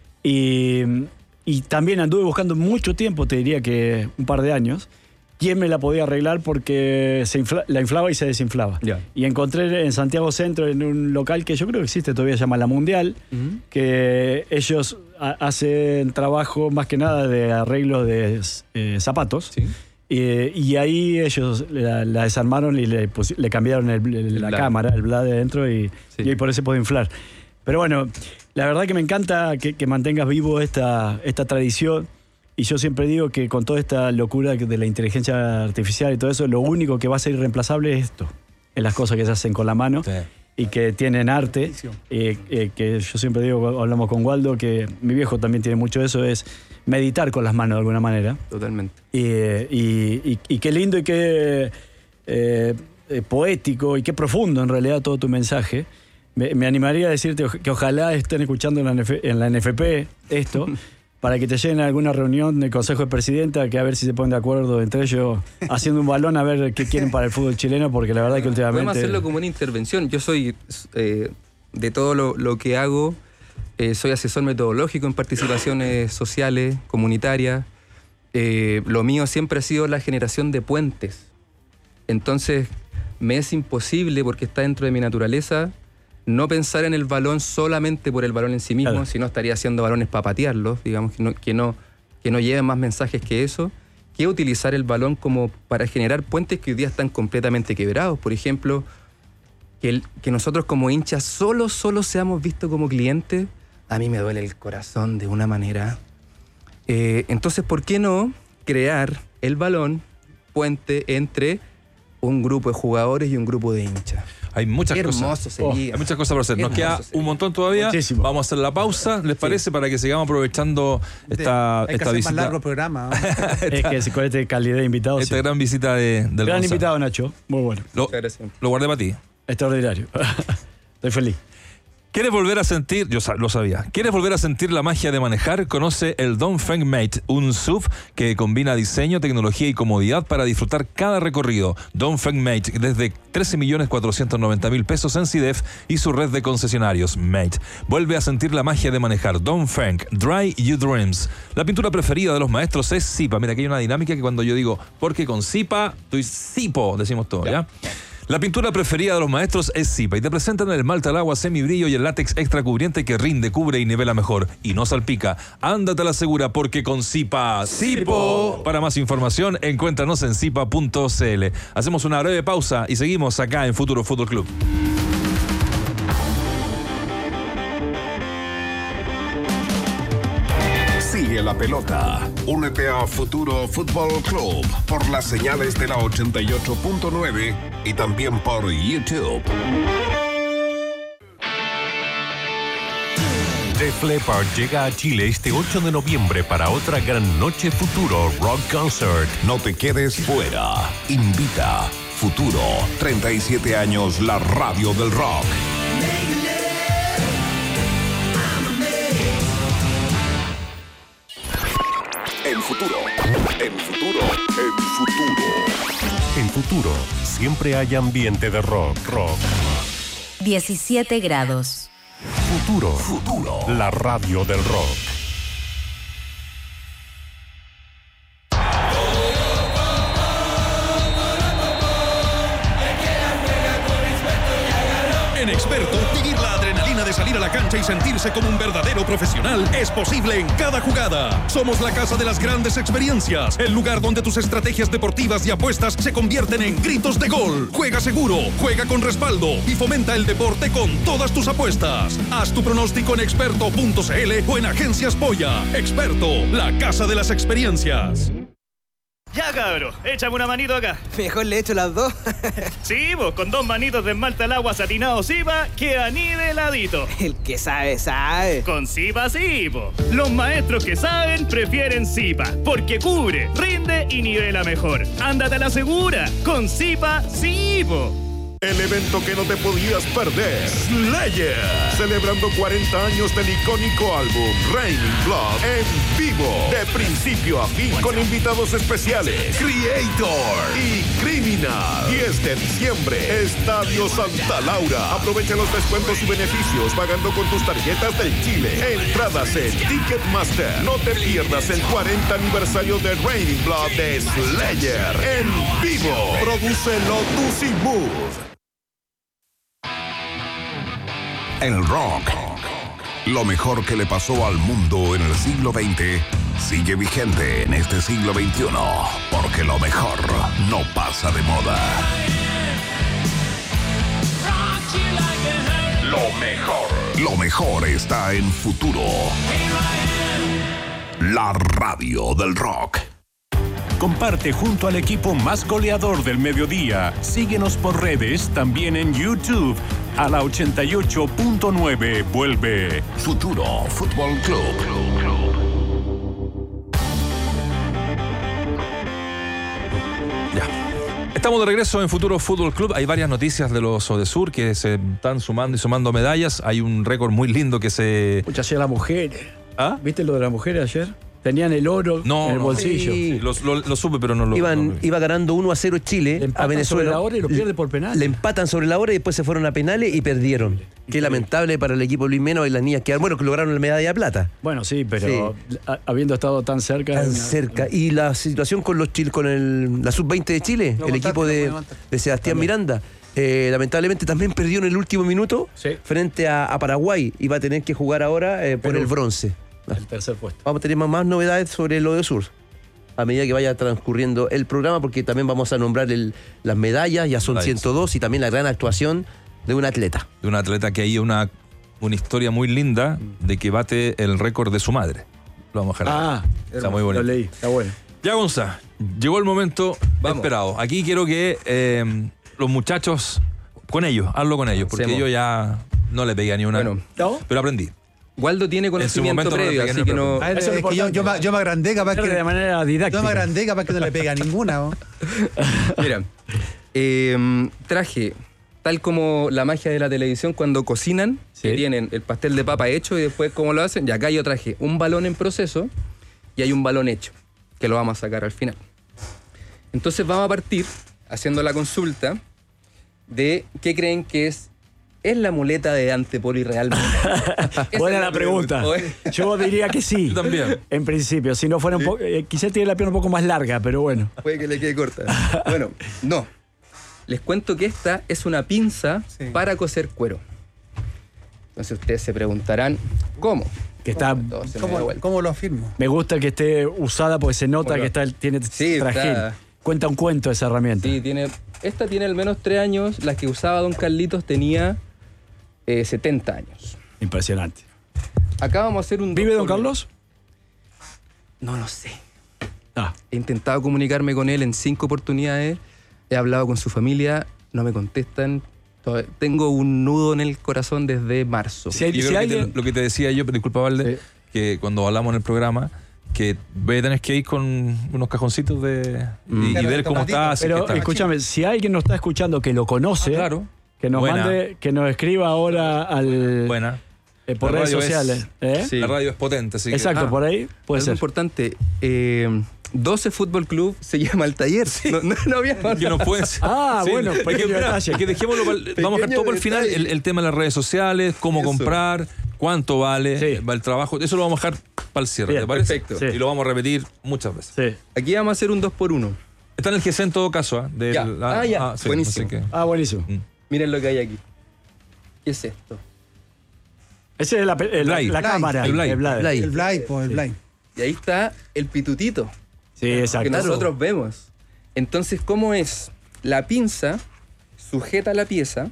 Y también anduve buscando mucho tiempo, te diría que un par de años, quién me la podía arreglar porque la inflaba y se desinflaba. Yeah. Y encontré en Santiago Centro, en un local que yo creo que existe todavía, se llama La Mundial, que ellos hacen trabajo más que nada de arreglo de zapatos. Sí. Y ahí ellos la desarmaron y le cambiaron la cámara, el blade de dentro y ahí por eso se puede inflar. Pero bueno, la verdad que me encanta que mantengas vivo esta tradición. Y yo siempre digo que con toda esta locura de la inteligencia artificial y todo eso, lo único que va a ser irreemplazable es esto. Es las cosas que se hacen con la mano y que tienen arte. Que yo siempre digo, hablamos con Waldo, que mi viejo también tiene mucho de eso, es meditar con las manos de alguna manera. Totalmente. Y qué lindo y qué poético y qué profundo en realidad todo tu mensaje. Me animaría a decirte que ojalá estén escuchando en la NFP esto, para que te lleguen a alguna reunión del Consejo de Presidenta, que a ver si se ponen de acuerdo entre ellos, haciendo un balón a ver qué quieren para el fútbol chileno, porque la verdad que últimamente... Podemos hacerlo como una intervención. Yo soy, de todo lo que hago, soy asesor metodológico en participaciones sociales, comunitarias. Lo mío siempre ha sido la generación de puentes. Entonces, me es imposible, porque está dentro de mi naturaleza, no pensar en el balón solamente por el balón en sí mismo, claro, sino estaría haciendo balones para patearlos, digamos, que no lleven más mensajes que eso, que utilizar el balón como para generar puentes que hoy día están completamente quebrados. Por ejemplo, que nosotros como hinchas solo seamos vistos como clientes, a mí me duele el corazón de una manera. Entonces, ¿por qué no crear el balón puente entre un grupo de jugadores y un grupo de hinchas? Hay muchas cosas. Hay muchas cosas por hacer. Nos queda un montón todavía. Muchísimo. Vamos a hacer la pausa, ¿les parece? Para que sigamos aprovechando esta visita. Más largo programa. Es que con esta calidad de invitados. Esta gran visita del gran Gonzalo. Invitado, Nacho. Muy bueno. Lo guardé para ti. Extraordinario. Estoy feliz. ¿Quieres volver a sentir? Yo lo sabía. ¿Quieres volver a sentir la magia de manejar? Conoce el Dongfeng Mate, un SUV que combina diseño, tecnología y comodidad para disfrutar cada recorrido. Dongfeng Mate, desde 13.490.000 pesos en CIDEF y su red de concesionarios. Mate. Vuelve a sentir la magia de manejar. Dongfeng, Dry Your Dreams. La pintura preferida de los maestros es Zipa. Mira, aquí hay una dinámica que cuando yo digo, porque con Zipa, tú y Zipo, decimos todo, ¿ya? La pintura preferida de los maestros es Zipa y te presentan el esmalte al agua semibrillo y el látex extra cubriente que rinde, cubre y nivela mejor. Y no salpica. Ándate a la segura porque con Zipa, ¡Zipo! Para más información, encuéntranos en zipa.cl. Hacemos una breve pausa y seguimos acá en Futuro Fútbol Club. Sigue la pelota. Únete a Futuro Fútbol Club por las señales de la 88.9 y también por YouTube. Def Leppard llega a Chile este 8 de noviembre para otra gran noche Futuro Rock Concert. No te quedes fuera. Invita Futuro. 37 años la radio del rock. En Futuro. En Futuro siempre hay ambiente de rock. 17 grados. Futuro. La radio del rock. En Experto, vivir la adrenalina de salir a la cancha y sentirse como un verdadero profesional es posible en cada jugada. Somos la casa de las grandes experiencias, el lugar donde tus estrategias deportivas y apuestas se convierten en gritos de gol. Juega seguro, juega con respaldo y fomenta el deporte con todas tus apuestas. Haz tu pronóstico en experto.cl o en Agencias Polla. Experto, la casa de las experiencias. Ya, cabro, échame una manito acá. Mejor le echo las dos. Sí, vos, con 2 manitos de esmalte al agua satinado Zipa, queda niveladito. El que sabe, sabe. Con Zipa sí, po. Los maestros que saben prefieren Zipa, porque cubre, rinde y nivela mejor. Ándate a la segura, con Zipa sí, po. El evento que no te podías perder. Slayer. Celebrando 40 años del icónico álbum Raining Blood en vivo. vivo, de principio a fin, con invitados especiales, Creator y Criminal. 10 de diciembre, Estadio Santa Laura. Aprovecha los descuentos y beneficios pagando con tus tarjetas del Chile. Entradas en Ticketmaster. No te pierdas el 40 aniversario de Raining Blood de Slayer en vivo. Produce Lotus y Move. El rock, lo mejor que le pasó al mundo en el siglo XX, sigue vigente en este siglo XXI, porque lo mejor no pasa de moda. Lo mejor está en Futuro. La radio del rock. Comparte junto al equipo más goleador del mediodía. Síguenos por redes, también en YouTube. A la 88.9 vuelve Futuro Fútbol Club. Ya. Estamos de regreso en Futuro Fútbol Club. Hay varias noticias de los Odesur que se están sumando y sumando medallas. Hay un récord muy lindo que se... Mucha ayer las mujeres. ¿Ah? ¿Viste lo de las mujeres ayer? Tenían el oro en el bolsillo. Sí. Lo supe, pero no lo... Iba ganando 1-0 Chile a Venezuela. Sobre la hora y lo pierde por penales. Le empatan sobre la hora y después se fueron a penales y perdieron. Qué lamentable para el equipo Luis Mena y las niñas que lograron la medalla de plata. Bueno, sí, pero habiendo estado tan cerca... Tan cerca. Y la situación con los la sub-20 de Chile, el equipo de Sebastián Miranda. Lamentablemente también perdió en el último minuto frente a Paraguay y va a tener que jugar ahora por el bronce. El tercer puesto. Vamos a tener más novedades sobre lo de Sur a medida que vaya transcurriendo el programa, porque también vamos a nombrar las medallas, ya son 102, y también la gran actuación de un atleta. De un atleta que hay una historia muy linda de que bate el récord de su madre. Lo vamos a dejar. Está muy bonito. Lo leí, está bueno. Ya, Gonza, llegó el momento esperado. Aquí quiero que los muchachos, hazlo con ellos, porque yo ya no le pegué ni una. Bueno, pero aprendí. Waldo tiene conocimiento previo, así que no... Es que yo me agrandé, capaz que... De manera didáctica. Yo me agrandé, capaz que no le pega ninguna. ¿No? Mira, traje, tal como la magia de la televisión, cuando cocinan, que tienen el pastel de papa hecho y después cómo lo hacen, y acá yo traje un balón en proceso y hay un balón hecho, que lo vamos a sacar al final. Entonces vamos a partir haciendo la consulta de qué creen que es la muleta de Dante Poli realmente. Buena la pregunta. Yo diría que sí. Yo también. En principio, si no fuera un poco... quizás tiene la pierna un poco más larga, pero bueno. Puede que le quede corta. Bueno, no. Les cuento que esta es una pinza para coser cuero. Entonces ustedes se preguntarán, ¿cómo? Que está... ¿Cómo lo afirmo? Me gusta que esté usada porque se nota que tiene trajín. Cuenta un cuento esa herramienta. Sí, esta tiene al menos 3 años. La que usaba don Carlitos tenía 70 años. Impresionante. Acá vamos a hacer un... ¿Vive don Carlos? No lo sé. He intentado comunicarme con él en 5 oportunidades. He hablado con su familia. No me contestan. Tengo un nudo en el corazón desde marzo. Lo que te decía yo, disculpa, Valde, que cuando hablamos en el programa, que voy a tener que ir con unos cajoncitos y ver cómo está. Pero escúchame, si alguien nos está escuchando que lo conoce, que nos mande, que nos escriba ahora al... por redes sociales. La radio es potente, así exacto, que... por ahí puede ser. Es importante. 12 Fútbol Club se llama el taller. No había más. Que no puede ser. Bueno, pequeño detalle. Que dejémoslo, vamos a dejar todo por el final, el tema de las redes sociales, cómo comprar, cuánto vale el trabajo. Eso lo vamos a dejar para el cierre, ¿te parece? Perfecto. Y lo vamos a repetir muchas veces. Aquí vamos a hacer un 2x1. Está en el GC en todo caso. Buenísimo. Buenísimo. Miren lo que hay aquí. ¿Qué es esto? Ese es la cámara. El Blay. Y ahí está el pitutito. Sí, exacto. Que nosotros vemos. Entonces, ¿cómo es? La pinza sujeta la pieza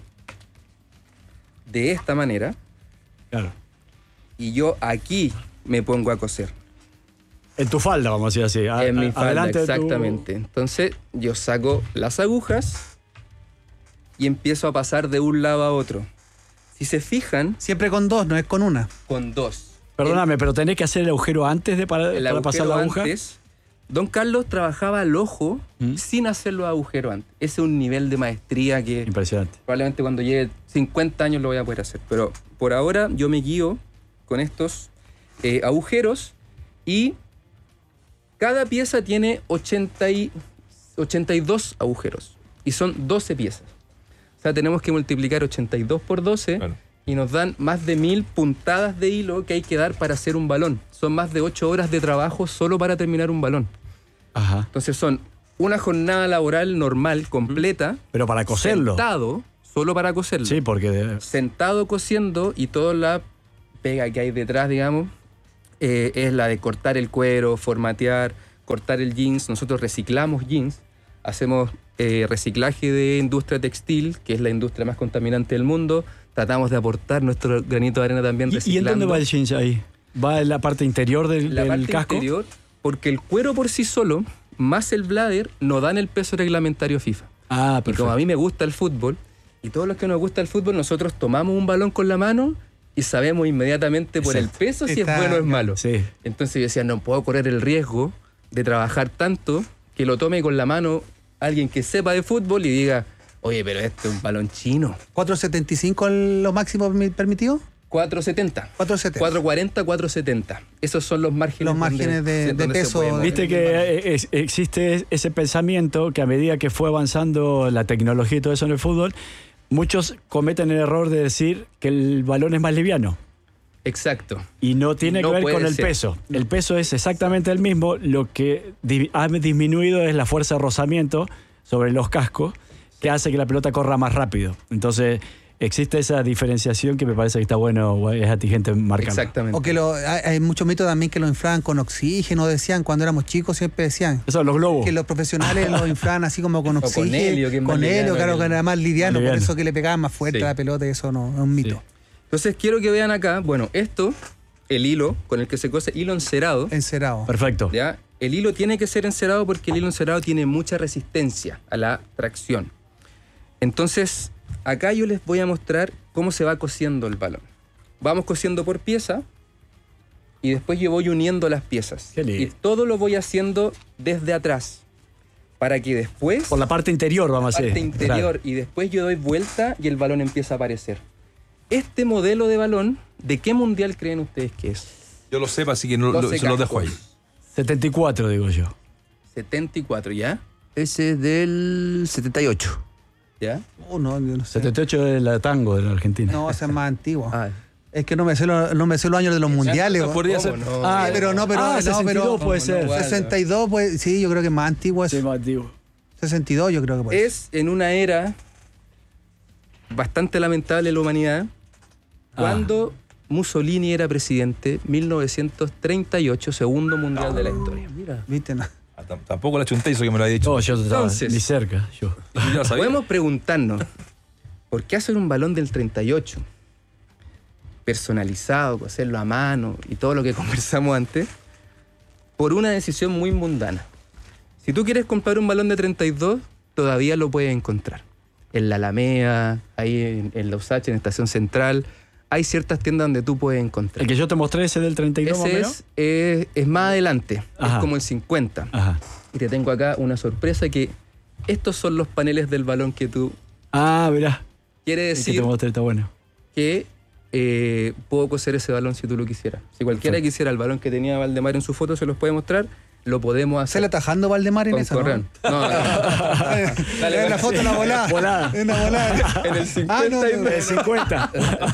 de esta manera. Claro. Y yo aquí me pongo a coser. En tu falda, vamos a decir así. En mi falda, exactamente. Entonces, yo saco las agujas y empiezo a pasar de un lado a otro. Si se fijan... Siempre con 2, no es con una. Con 2. Perdóname, pero tenés que hacer el agujero antes para pasar la aguja. Don Carlos trabajaba al ojo sin hacer los agujeros antes. Ese es un nivel de maestría que... Impresionante. Probablemente cuando llegue 50 años lo voy a poder hacer. Pero por ahora yo me guío con estos agujeros y Cada pieza tiene 82 agujeros y son 12 piezas. O sea, tenemos que multiplicar 82 por 12 y nos dan más de 1000 puntadas de hilo que hay que dar para hacer un balón. Son más de 8 horas de trabajo solo para terminar un balón. Ajá. Entonces son una jornada laboral normal, completa. Pero para coserlo. Sentado, solo para coserlo. Sí, porque... Sentado cosiendo y toda la pega que hay detrás, digamos, es la de cortar el cuero, formatear, cortar el jeans. Nosotros reciclamos jeans, hacemos reciclaje de industria textil, que es la industria más contaminante del mundo. Tratamos de aportar nuestro granito de arena también reciclando. ¿Y en dónde va el jeans ahí? ¿Va en la parte interior del casco? Interior, porque el cuero por sí solo, más el bladder, no dan el peso reglamentario FIFA. Ah, perfecto. Y como a mí me gusta el fútbol, y todos los que nos gusta el fútbol, nosotros tomamos un balón con la mano y sabemos inmediatamente por el peso si es bueno o es malo. Sí. Entonces yo decía, no puedo correr el riesgo de trabajar tanto que lo tome con la mano alguien que sepa de fútbol y diga, oye, pero este es un balón chino. ¿4.75 lo máximo permitido? 4.70. 4.70. 4.40, 4.70. Esos son los márgenes. Los márgenes de peso. Viste que existe ese pensamiento que a medida que fue avanzando la tecnología y todo eso en el fútbol, muchos cometen el error de decir que el balón es más liviano. Exacto. Y no tiene que ver con el peso. El peso es exactamente el mismo. Lo que ha disminuido es la fuerza de rozamiento sobre los cascos, que hace que la pelota corra más rápido. Entonces, existe esa diferenciación que me parece que está bueno, es atingente marcarla. Exactamente. O que hay muchos mitos también que lo inflaban con oxígeno, decían, cuando éramos chicos siempre decían. Eso, los globos. Que los profesionales lo inflaban así como con oxígeno. Con helio, que es más liviano, claro, que era más liviano, por eso que le pegaban más fuerte Sí. a la pelota, y eso no es un mito. Sí. Entonces quiero que vean acá, bueno, esto, el hilo con el que se cose, hilo encerado. Encerado. Perfecto. ¿Ya? El hilo tiene que ser encerado porque el hilo encerado tiene mucha resistencia a la tracción. Entonces, acá yo les voy a mostrar cómo se va cosiendo el balón. Vamos cosiendo por pieza y después yo voy uniendo las piezas. Qué lindo. Y todo lo voy haciendo desde atrás para que después... Por la parte interior vamos a hacer. parte interior, y después yo doy vuelta y el balón empieza a aparecer. Este modelo de balón, ¿de qué mundial creen ustedes que es? Yo lo sé, así que se lo dejo ahí. 74, digo yo. 74, ¿ya? Ese es del 78. ¿Ya? No, yo no sé. 78 es la tango de la Argentina. No, ese es más antiguo. Ah, Es que no me sé los años de los mundiales. Podría ser. ¿Cómo no? Pero 62 puede ser. 62, pues sí, yo creo que es más antiguo eso. Sí, más antiguo. 62 yo creo que puede ser. Es en una era bastante lamentable de la humanidad, cuando Mussolini era presidente, 1938, segundo mundial de la historia. Mira, viste, no. Tampoco la chunté eso que me lo había dicho. No, yo estaba Entonces- ni cerca. Yo. Yo la sabía. Podemos preguntarnos, ¿por qué hacer un balón del 38? Personalizado, hacerlo a mano y todo lo que conversamos antes, por una decisión muy mundana. Si tú quieres comprar un balón de 32, todavía lo puedes encontrar. En la Alameda, ahí en la USACH, en Estación Central, hay ciertas tiendas donde tú puedes encontrar. El que yo te mostré, ese del 32 más o Ese menos. es más adelante, Ajá. es como el 50. Ajá. Y te tengo acá una sorpresa que estos son los paneles del balón que tú... Ah, mirá. Quiere El que decir te mostré está bueno. que puedo coser ese balón si tú lo quisieras. Si cualquiera Perfecto. quisiera el balón que tenía Valdemar en su foto, se los puede mostrar, lo podemos hacer. ¿Sale atajando Valdemar en con esa? correón. No, no. Dale, la foto, una volada. Volada. Una volada. En el 50 no, y no, El 50.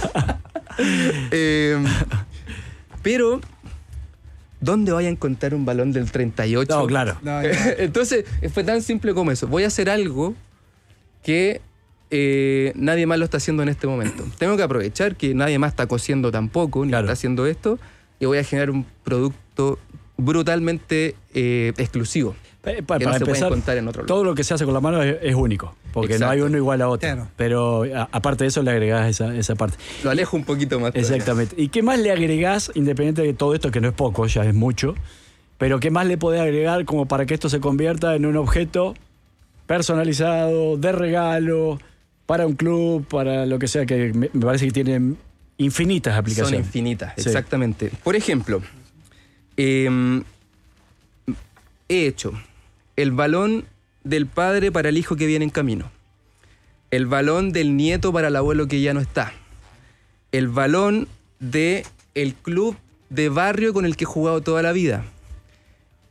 pero, ¿dónde voy a encontrar un balón del 38? No, claro. No, Entonces, fue tan simple como eso. Voy a hacer algo que nadie más lo está haciendo en este momento. Tengo que aprovechar que nadie más está cosiendo tampoco, ni Claro. está haciendo esto, y voy a generar un producto brutalmente exclusivo. Para que no se puede empezar, encontrar en otro lado. todo lo que se hace con la mano es único, porque no hay Exacto. uno igual a otro. Claro. Pero aparte de eso le agregás esa parte. Lo alejo un poquito más. todavía. Exactamente. ¿Y qué más le agregás, independiente de todo esto, que no es poco, ya es mucho, pero qué más le podés agregar como para que esto se convierta en un objeto personalizado, de regalo, para un club, para lo que sea, que me parece que tienen infinitas Son aplicaciones? infinitas, Sí. exactamente. Por ejemplo, he hecho el balón del padre para el hijo que viene en camino, el balón del nieto para el abuelo que ya no está, el balón del club de barrio con el que he jugado toda la vida,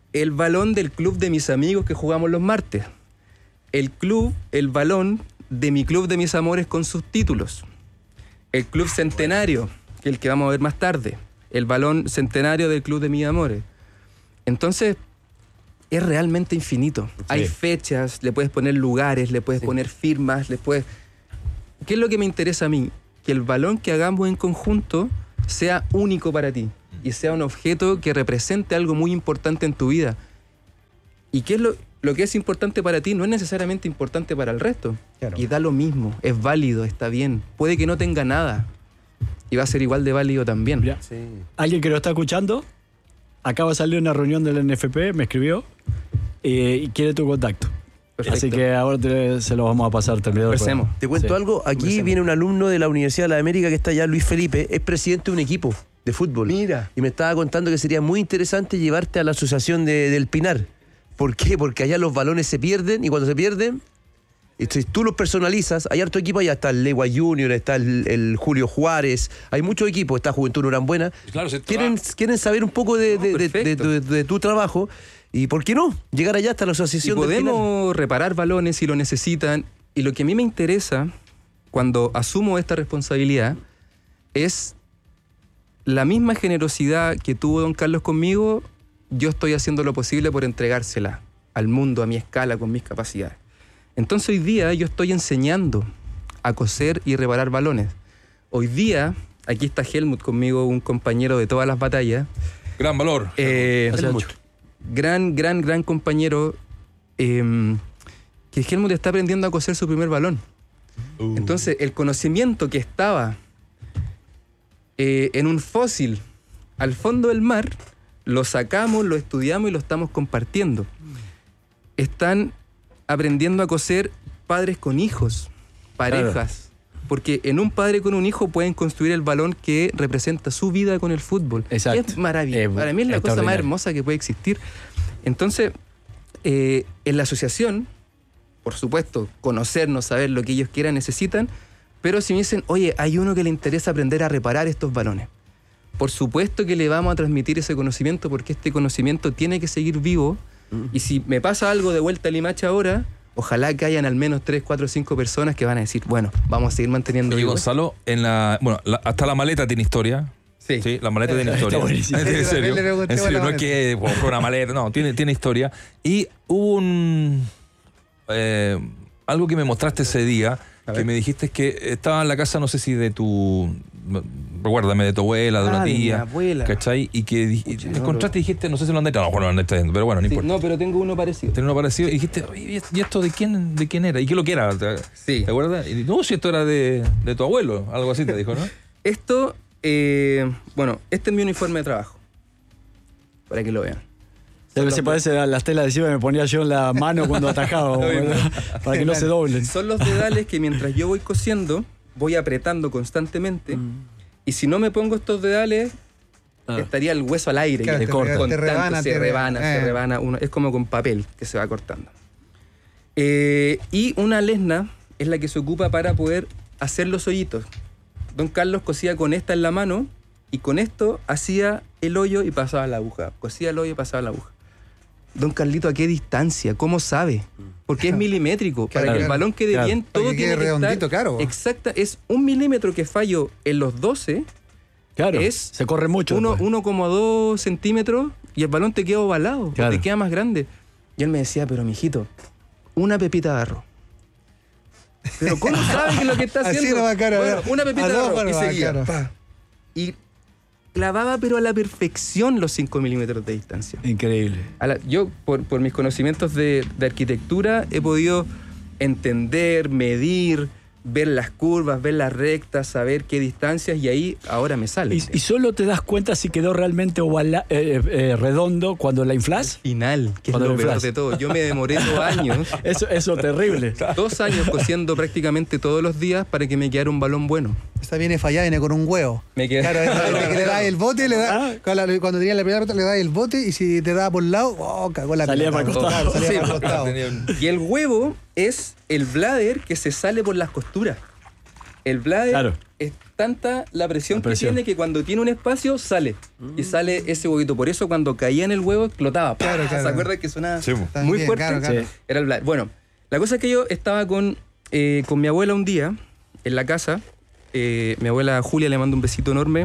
el balón del club de mis amigos que jugamos los martes. El balón de mi club de mis amores con sus títulos. El club centenario, que es el que vamos a ver más tarde. El balón centenario del club de mis amores. Entonces, es realmente infinito. Sí. Hay fechas, le puedes poner lugares, le puedes poner firmas, ¿Qué es lo que me interesa a mí? Que el balón que hagamos en conjunto sea único para ti y sea un objeto que represente algo muy importante en tu vida. Y qué es lo que es importante para ti no es necesariamente importante para el resto. Claro. Y da lo mismo, es válido, está bien. Puede que no tenga nada y va a ser igual de válido también. Sí. ¿Alguien que lo está escuchando? Acaba de salir una reunión del NFP, me escribió y quiere tu contacto. Perfecto. Así que ahora se lo vamos a pasar. Te cuento algo. Aquí viene un alumno de la Universidad de la América que está allá, Luis Felipe, es presidente de un equipo de fútbol. Mira. Y me estaba contando que sería muy interesante llevarte a la asociación del Pinar. ¿Por qué? Porque allá los balones se pierden y cuando se pierden, si tú los personalizas, hay harto equipo allá, está el Legua Junior, está el Julio Juárez, hay muchos equipos, está Juventud Norambuena. Claro, quieren saber un poco de tu trabajo. ¿Y por qué no? Llegar allá hasta la asociación. Y podemos reparar balones si lo necesitan. Y lo que a mí me interesa cuando asumo esta responsabilidad es la misma generosidad que tuvo don Carlos conmigo. Yo estoy haciendo lo posible por entregársela al mundo a mi escala, con mis capacidades. Entonces hoy día yo estoy enseñando a coser y reparar balones. Hoy día, aquí está Helmut conmigo, un compañero de todas las batallas. Gran valor. Helmut. Gran compañero, que Helmut está aprendiendo a coser su primer balón. Entonces, el conocimiento que estaba en un fósil al fondo del mar, lo sacamos, lo estudiamos y lo estamos compartiendo. Están aprendiendo a coser padres con hijos, parejas. Claro. Porque en un padre con un hijo pueden construir el balón que representa su vida con el fútbol. Exacto. Es maravilloso. Para mí es la cosa más hermosa que puede existir. Entonces, en la asociación, por supuesto, conocernos, saber lo que ellos quieran, necesitan, pero si me dicen, oye, hay uno que le interesa aprender a reparar estos balones, por supuesto que le vamos a transmitir ese conocimiento porque este conocimiento tiene que seguir vivo. Y si me pasa algo de vuelta a Limache ahora, ojalá que hayan al menos 3, 4, 5 personas que van a decir, bueno, vamos a seguir manteniendo vivo. Gonzalo, hasta la maleta tiene historia. Sí, la maleta tiene historia. En serio, no es que por una maleta, no, tiene historia. Y hubo algo que me mostraste ese día, que me dijiste que estaba en la casa, no sé si de recuérdame, de tu abuela, de una tía. Mi abuela. ¿Cachai? Y que encontraste y dijiste, no sé si lo andaste, no, lo andaste viendo, pero bueno, no importa. No, pero tengo uno parecido. Tengo uno parecido y dijiste, ¿y esto de quién era? ¿Y qué lo que era? Sí. ¿Te acuerdas? Y no, si esto era de tu abuelo, algo así te dijo, ¿no? Esto, este es mi uniforme de trabajo. Para que lo vean. Se parece a las telas de cima que me ponía yo en la mano cuando atajaba, para que no se doblen. Son los dedales que mientras yo voy cosiendo, voy apretando constantemente. Y si no me pongo estos dedales, estaría el hueso al aire. Claro, se rebana. Es como con papel que se va cortando. Y una lesna es la que se ocupa para poder hacer los hoyitos. Don Carlos cosía con esta en la mano y con esto hacía el hoyo y pasaba la aguja. Cosía el hoyo y pasaba la aguja. Don Carlito, ¿a qué distancia? ¿Cómo sabe? Porque es milimétrico. Para que el balón quede bien, todo tiene que redondito, estar claro. Exacta. Es 1 milímetro que fallo en los 12. Claro, es se corre mucho. 1,2 centímetros y el balón te queda ovalado, claro. Te queda más grande. Y él me decía, pero mijito, una pepita de arroz. Pero ¿cómo sabe que lo que está haciendo? Así no va, claro, bueno, una pepita de arroz y seguía. Claro. Y clavaba pero a la perfección los 5 milímetros de distancia. Increíble. Yo, por mis conocimientos de arquitectura, he podido entender, medir, ver las curvas, ver las rectas, saber qué distancias, y ahí ahora me sale. ¿Y solo te das cuenta si quedó realmente redondo cuando la inflás? Al final, que es lo peor de todo. Yo me demoré 2 años. Eso terrible. 2 años cosiendo prácticamente todos los días para que me quedara un balón bueno. Esta viene fallada, viene con un huevo. Claro, le das el bote, cuando tenía la primera pelota le das el bote y si te daba por el lado, cagó la pelota. Salía para el costado. Y el huevo es el bladder que se sale por las costuras. El bladder Claro. es tanta la presión que presión. tiene que cuando tiene un espacio sale. Y sale ese huevito. Por eso cuando caía en el huevo explotaba. Claro, claro. ¿Se acuerdan que sonaba Sí, po. muy También, fuerte? claro, claro. Sí. Era el bladder. Bueno, la cosa es que yo estaba con mi abuela un día en la casa. Mi abuela Julia, le mando un besito enorme.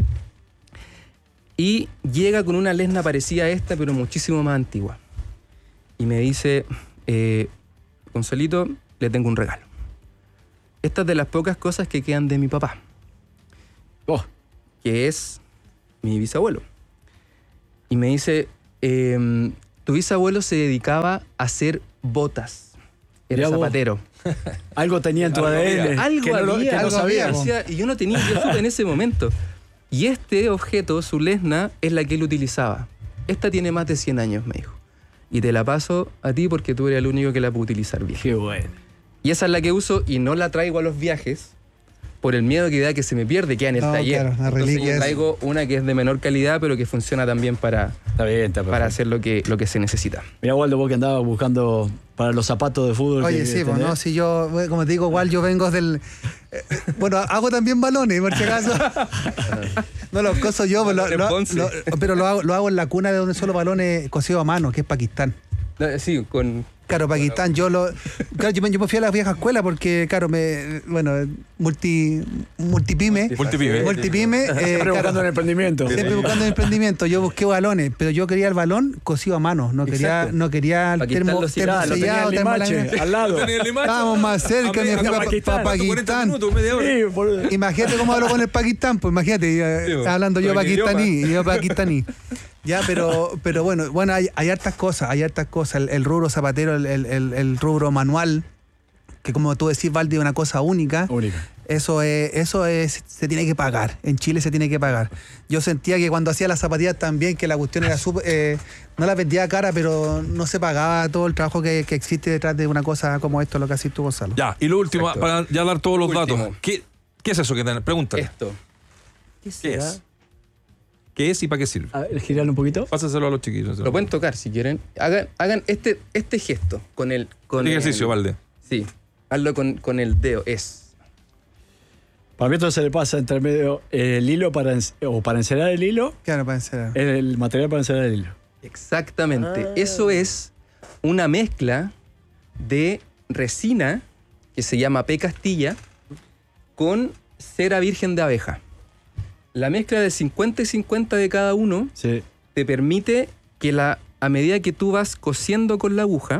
Y llega con una lesna parecida a esta, pero muchísimo más antigua. Y me dice, Gonzalito, le tengo un regalo. Esta es de las pocas cosas que quedan de mi papá, Oh, que es mi bisabuelo. Y me dice, tu bisabuelo se dedicaba a hacer botas. Era Mirá vos. zapatero. algo tenía en tu Algo ADN. había. Algo que no, había, que no algo sabíamos. había. Y yo no tenía, yo supe en ese momento. Y este objeto, su lesna, es la que él utilizaba. Esta tiene más de 100 años, me dijo. Y te la paso a ti porque tú eres el único que la puede utilizar bien. Qué bueno. Y esa es la que uso y no la traigo a los viajes por el miedo que da que se me pierde, queda en el No, taller. claro, una Entonces reliquia yo es. traigo una que es de menor calidad, pero que funciona también para Está bien, está para perfecto. hacer lo que se necesita. Mira, Waldo, vos que andabas buscando para los zapatos de fútbol. Oye, que sí, pues tenés. no, si yo, como te digo, igual yo vengo del... bueno, hago también balones, por si acaso. No los coso yo, pero pero lo hago en la cuna de donde son los balones cosidos a mano, que es Pakistán. No, sí, con... Claro, Pakistán, yo me fui a la vieja escuela porque, claro, multipyme. Multipyme. Siempre buscando el emprendimiento. Siempre buscando el emprendimiento. Yo busqué balones, pero yo quería el balón cosido a mano. No quería el Pakistán lo hacía, Claro, lo tenía en Limache, al lado. Estábamos más cerca, me fui para Pakistán. Sí, por- Imagínate cómo hablo con el Pakistán, pues imagínate, hablando yo con el pakistaní. Ya, pero bueno, hay hartas cosas, El rubro zapatero, el rubro manual, que como tú decís, Valdi, es una cosa única. Única. Eso se tiene que pagar. En Chile se tiene que pagar. Yo sentía que cuando hacía las zapatillas también, que la cuestión era súper. No la vendía cara, pero no se pagaba todo el trabajo que existe detrás de una cosa como esto, lo que haces tú, Gonzalo. Ya, y lo último, Exacto. para ya dar todos los Último. datos. ¿Qué es eso que tenés? Pregúntale. Esto. ¿Qué es? ¿Qué es y para qué sirve? A ver, girarlo un poquito. Pásaselo a los chiquillos. Lo pueden tocar si quieren. Hagan este gesto con el... El ejercicio, Valde. Sí, hazlo con el dedo. Para mí esto se le pasa entre medio el hilo para encerar el hilo, Claro, para encerar. el material para encerar el hilo. Exactamente. Eso es una mezcla de resina que se llama P. Castilla con cera virgen de abeja. La mezcla de 50 y 50 de cada uno Sí. te permite que a medida que tú vas cosiendo con la aguja,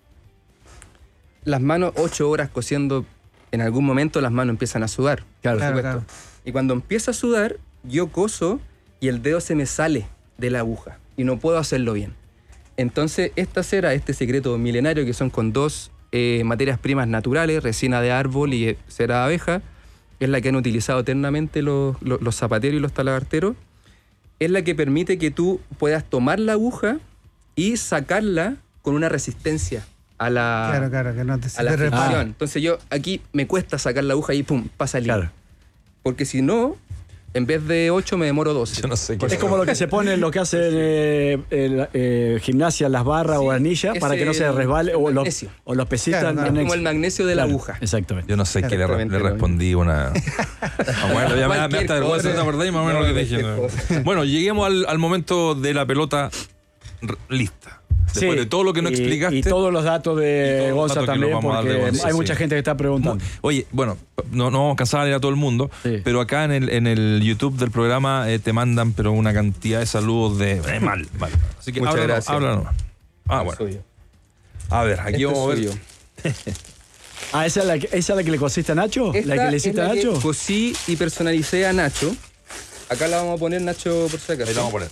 las manos, 8 horas cosiendo, en algún momento las manos empiezan a sudar. Claro, por supuesto. claro. Y cuando empieza a sudar, yo coso y el dedo se me sale de la aguja y no puedo hacerlo bien. Entonces, esta cera, este secreto milenario, que son con 2 materias primas naturales, resina de árbol y cera de abeja, es la que han utilizado eternamente los zapateros y los talabarteros, es la que permite que tú puedas tomar la aguja y sacarla con una resistencia a la, Claro, que no te a la te repara. fricción. Entonces yo aquí me cuesta sacar la aguja y pum, pasa el hilo. Claro. Porque si no, en vez de 8 me demoro 12. Yo no sé qué Es como lo que se pone, lo que hacen gimnasia, las barras Sí, o anillas, para que no se resbale, o magnesio. los pesitas. Claro, claro. Como el magnesio de la Claro, aguja. Exactamente. Yo no sé qué le Exactamente lo respondí una. Bueno, ya me da Cualquier vergüenza, cosa. ¿te acordás? Más o menos No, lo que dije. cualquier cosa. Bueno, lleguemos al momento de la pelota lista. Después Sí, de todo lo que nos explicaste. Y todos los datos Y de todos los Gonza datos que también, nos vamos a dar de porque Gonza, hay sí. mucha gente que está preguntando. Oye, bueno, no vamos a cansar de leer a todo el mundo, Sí. pero acá en el YouTube del programa te mandan pero una cantidad de saludos de mal. Así que Muchas háblanos, gracias. háblanos. Bueno. Suyo. A ver, aquí Esto vamos a es ver. suyo. Ah, ¿esa es la que le cosiste a Nacho? Esta ¿La que le es hiciste a la que Nacho? cosí y personalicé a Nacho. Acá la vamos a poner, Nacho, por si acaso. Ahí la vamos a poner.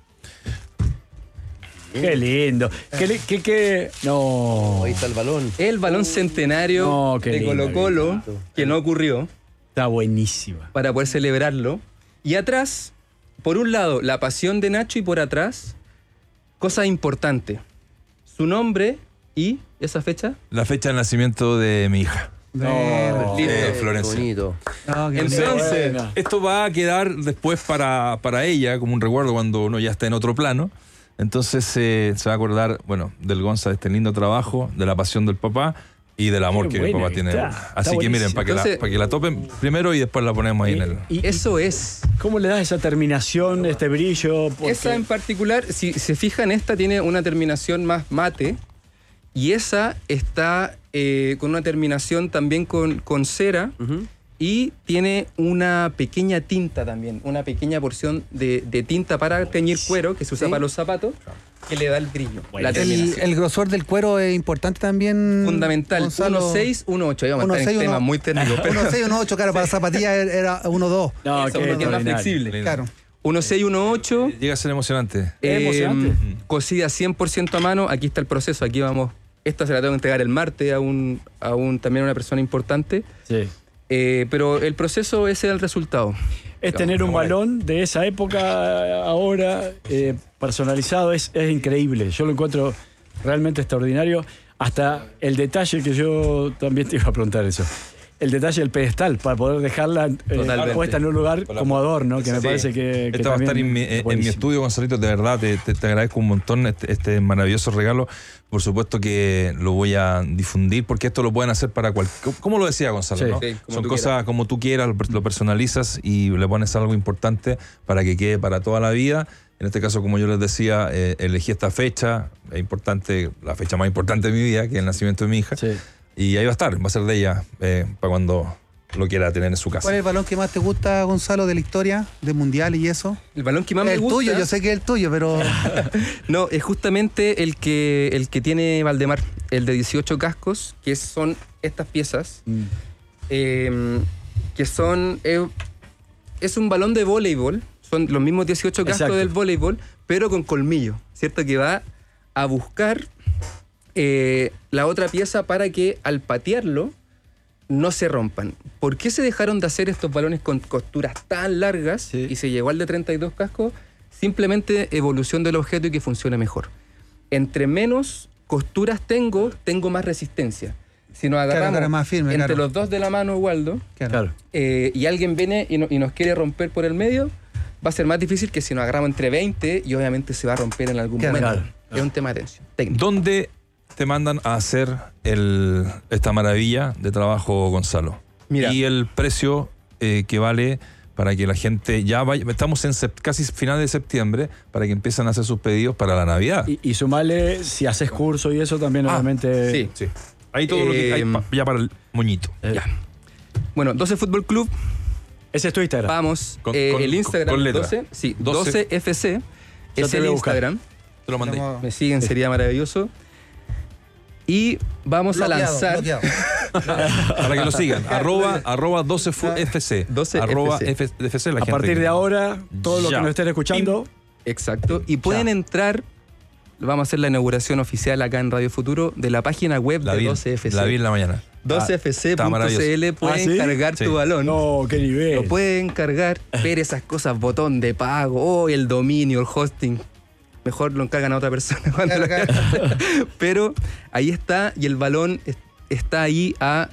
Qué lindo. No. Ahí está el balón. El balón centenario No, qué de lindo, Colo-Colo, que no ocurrió, Está buenísima. para poder celebrarlo. Y atrás, por un lado, la pasión de Nacho y por atrás, cosa importante. Su nombre y esa fecha. La fecha de nacimiento de mi hija. No. Listo. Florencia. Bonito. No, que Entonces, Buena. Esto va a quedar después para ella como un recuerdo cuando uno ya está en otro plano. Entonces se va a acordar, bueno, del Gonza, de este lindo trabajo, de la pasión del papá, Y del amor Qué que mi buena, papá tiene. está Así que miren, buenísimo. para que la topen primero y después la ponemos ahí en el... Eso es. ¿Cómo le das esa terminación, este brillo? Porque- Esa en particular, si se fijan, esta tiene una terminación más mate y esa está con una terminación también con cera y tiene una pequeña tinta también, una pequeña porción de tinta para teñir cuero que se usa para los zapatos que le da el brillo. La terminación. El grosor del cuero es importante también. Fundamental. Gonzalo. 1.6, 1.8. Ahí vamos a estar 1.6, en temas muy técnicos. 1.6, 1.8, claro, para zapatillas era 1.2. No, Eso, qué porque es más extraordinario. flexible. Claro. 1.6, 1.8. Llega a ser emocionante. Es emocionante. Cosida 100% a mano. Aquí está el proceso. Aquí vamos. Esta se la tengo que entregar el martes también a una persona importante. Sí. Pero el proceso ese es el resultado. Es tener un balón de esa época ahora personalizado, es increíble. Yo lo encuentro realmente extraordinario. Hasta el detalle que yo también te iba a preguntar eso. El detalle del pedestal, para poder dejarla puesta en un lugar como adorno, que me parece que Esta va a estar en mi estudio, Gonzalito. De verdad, te agradezco un montón este maravilloso regalo. Por supuesto que lo voy a difundir, porque esto lo pueden hacer para cualquier... ¿Cómo lo decía Gonzalo? Sí. ¿no? Sí, como Son tú cosas quieras. como tú quieras, lo personalizas y le pones algo importante para que quede para toda la vida. En este caso, como yo les decía, elegí esta fecha, es importante, la fecha más importante de mi vida, que es el nacimiento de mi hija. Sí. Y ahí va a ser de ella para cuando lo quiera tener en su casa. ¿Cuál es el balón que más te gusta, Gonzalo, de la historia, de mundial y eso? El balón que más me El gusta... tuyo, yo sé que es el tuyo, pero. No, es justamente el que tiene Valdemar, el de 18 cascos, que son estas piezas, que son... es un balón de voleibol, son los mismos 18 cascos Exacto. del voleibol, pero con colmillo, ¿cierto? Que va a buscar la otra pieza para que al patearlo no se rompan. ¿Por qué se dejaron de hacer estos balones con costuras tan largas Sí. y se llegó al de 32 cascos? Simplemente evolución del objeto y que funcione mejor. Entre menos costuras tengo más resistencia. Si nos agarramos claro, más firme, entre claro. los dos de la mano, Waldo, Claro. y alguien viene y nos quiere romper por el medio, va a ser más difícil que si nos agarramos entre 20 y obviamente se va a romper en algún Claro, momento. claro. Es un tema de atención técnico. ¿Dónde te mandan a hacer esta maravilla de trabajo, Gonzalo? Mira. Y el precio que vale para que la gente ya vaya. Estamos en casi final de septiembre para que empiecen a hacer sus pedidos para la Navidad. Y sumale, si haces curso y eso también, obviamente. Sí. Sí. Ahí todo lo que hay ya para el moñito. Ya. Bueno, 12 Fútbol Club, Ese es tu Instagram. vamos. Con- el Instagram, con letra. 12, sí, 12 12FC, Yo es te el voy a buscar. Instagram. Te lo mandé. Me siguen, sería maravilloso. Y vamos a lanzar... Para que lo sigan. arroba 12FC. 12FC. Arroba FC, la A gente partir que- de ahora, todo lo que Ya. nos estén escuchando, Exacto. Y pueden entrar, vamos a hacer la inauguración oficial acá en Radio Futuro de la página web La de vi, 12FC. la vi en la mañana. Está 12fc.cl maravilloso. pueden ¿sí? cargar Sí. tu balón. no, qué nivel. Lo pueden cargar, ver esas cosas, botón de pago, el dominio, el hosting. Mejor lo encargan a otra persona. cuando lo hagan. Pero ahí está, y el balón está ahí a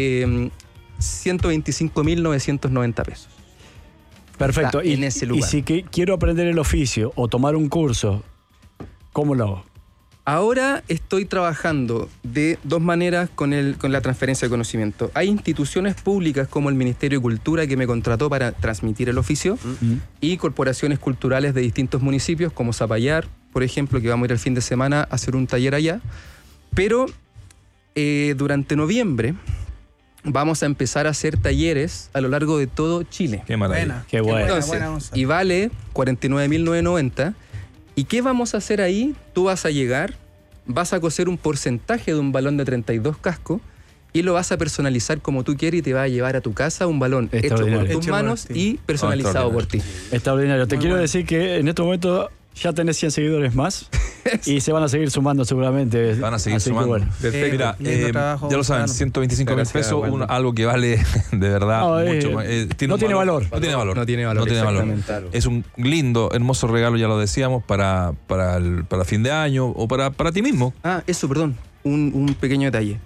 125.990 pesos. Perfecto. Está en ese lugar. Y si quiero aprender el oficio o tomar un curso, ¿cómo lo hago? Ahora estoy trabajando de dos maneras con la transferencia de conocimiento. Hay instituciones públicas como el Ministerio de Cultura que me contrató para transmitir el oficio y corporaciones culturales de distintos municipios como Zapallar, por ejemplo, que vamos a ir el fin de semana a hacer un taller allá. Pero durante noviembre vamos a empezar a hacer talleres a lo largo de todo Chile. Qué maravilla. Buena. Qué bueno. Entonces, buena, Gonzalo. y vale 49.990. ¿Y qué vamos a hacer ahí? Tú vas a llegar, vas a coser un porcentaje de un balón de 32 cascos y lo vas a personalizar como tú quieres y te va a llevar a tu casa un balón hecho por Extraordinario. tus Hecho por manos ti. y personalizado por ti. Extraordinario. Te Muy quiero bueno. decir que en este momento ya tenés 100 seguidores más y se van a seguir sumando seguramente. Van a seguir Así que sumando. bueno. Perfecto. Mira, Lindo trabajo, ya lo saben, Gonzalo. 125 mil Muchas gracias, pesos, Waldo. algo que vale de verdad No, mucho más. no tiene valor. No tiene valor. No tiene valor, No tiene valor. exactamente. Es un lindo, hermoso regalo, ya lo decíamos, para fin de año o para ti mismo. Ah, eso, perdón. Un pequeño detalle.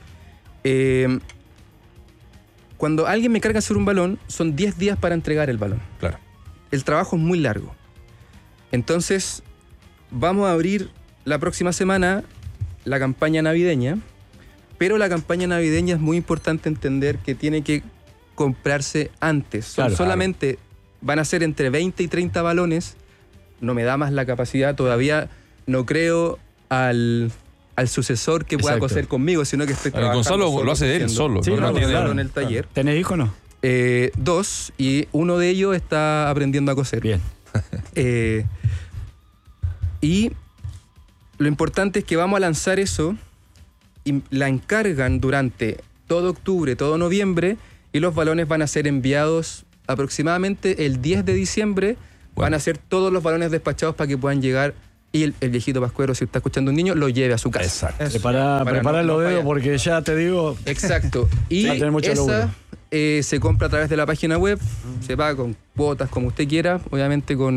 Cuando alguien me carga hacer un balón, son 10 días para entregar el balón. Claro. El trabajo es muy largo. Entonces, vamos a abrir la próxima semana la campaña navideña Pero la campaña navideña es muy importante entender que tiene que comprarse antes. Claro, solamente van a ser entre 20 y 30 balones. No me da más la capacidad. Todavía no creo al sucesor que pueda coser conmigo, sino que estoy trabajando Gonzalo solo, lo hace él solo. Sí, no tiene en el taller. ¿Tenés hijos o no? 2, y uno de ellos está aprendiendo a coser. Bien. Y lo importante es que vamos a lanzar eso y la encargan durante todo octubre, todo noviembre, y los balones van a ser enviados aproximadamente el 10 de diciembre. Van a ser todos los balones despachados para que puedan llegar y el viejito pascuero, si está escuchando un niño, lo lleve a su casa. Exacto. Prepara los dedos porque ya te digo... Exacto. Y va a tener mucho esa se compra a través de la página web, se paga con cuotas como usted quiera, obviamente con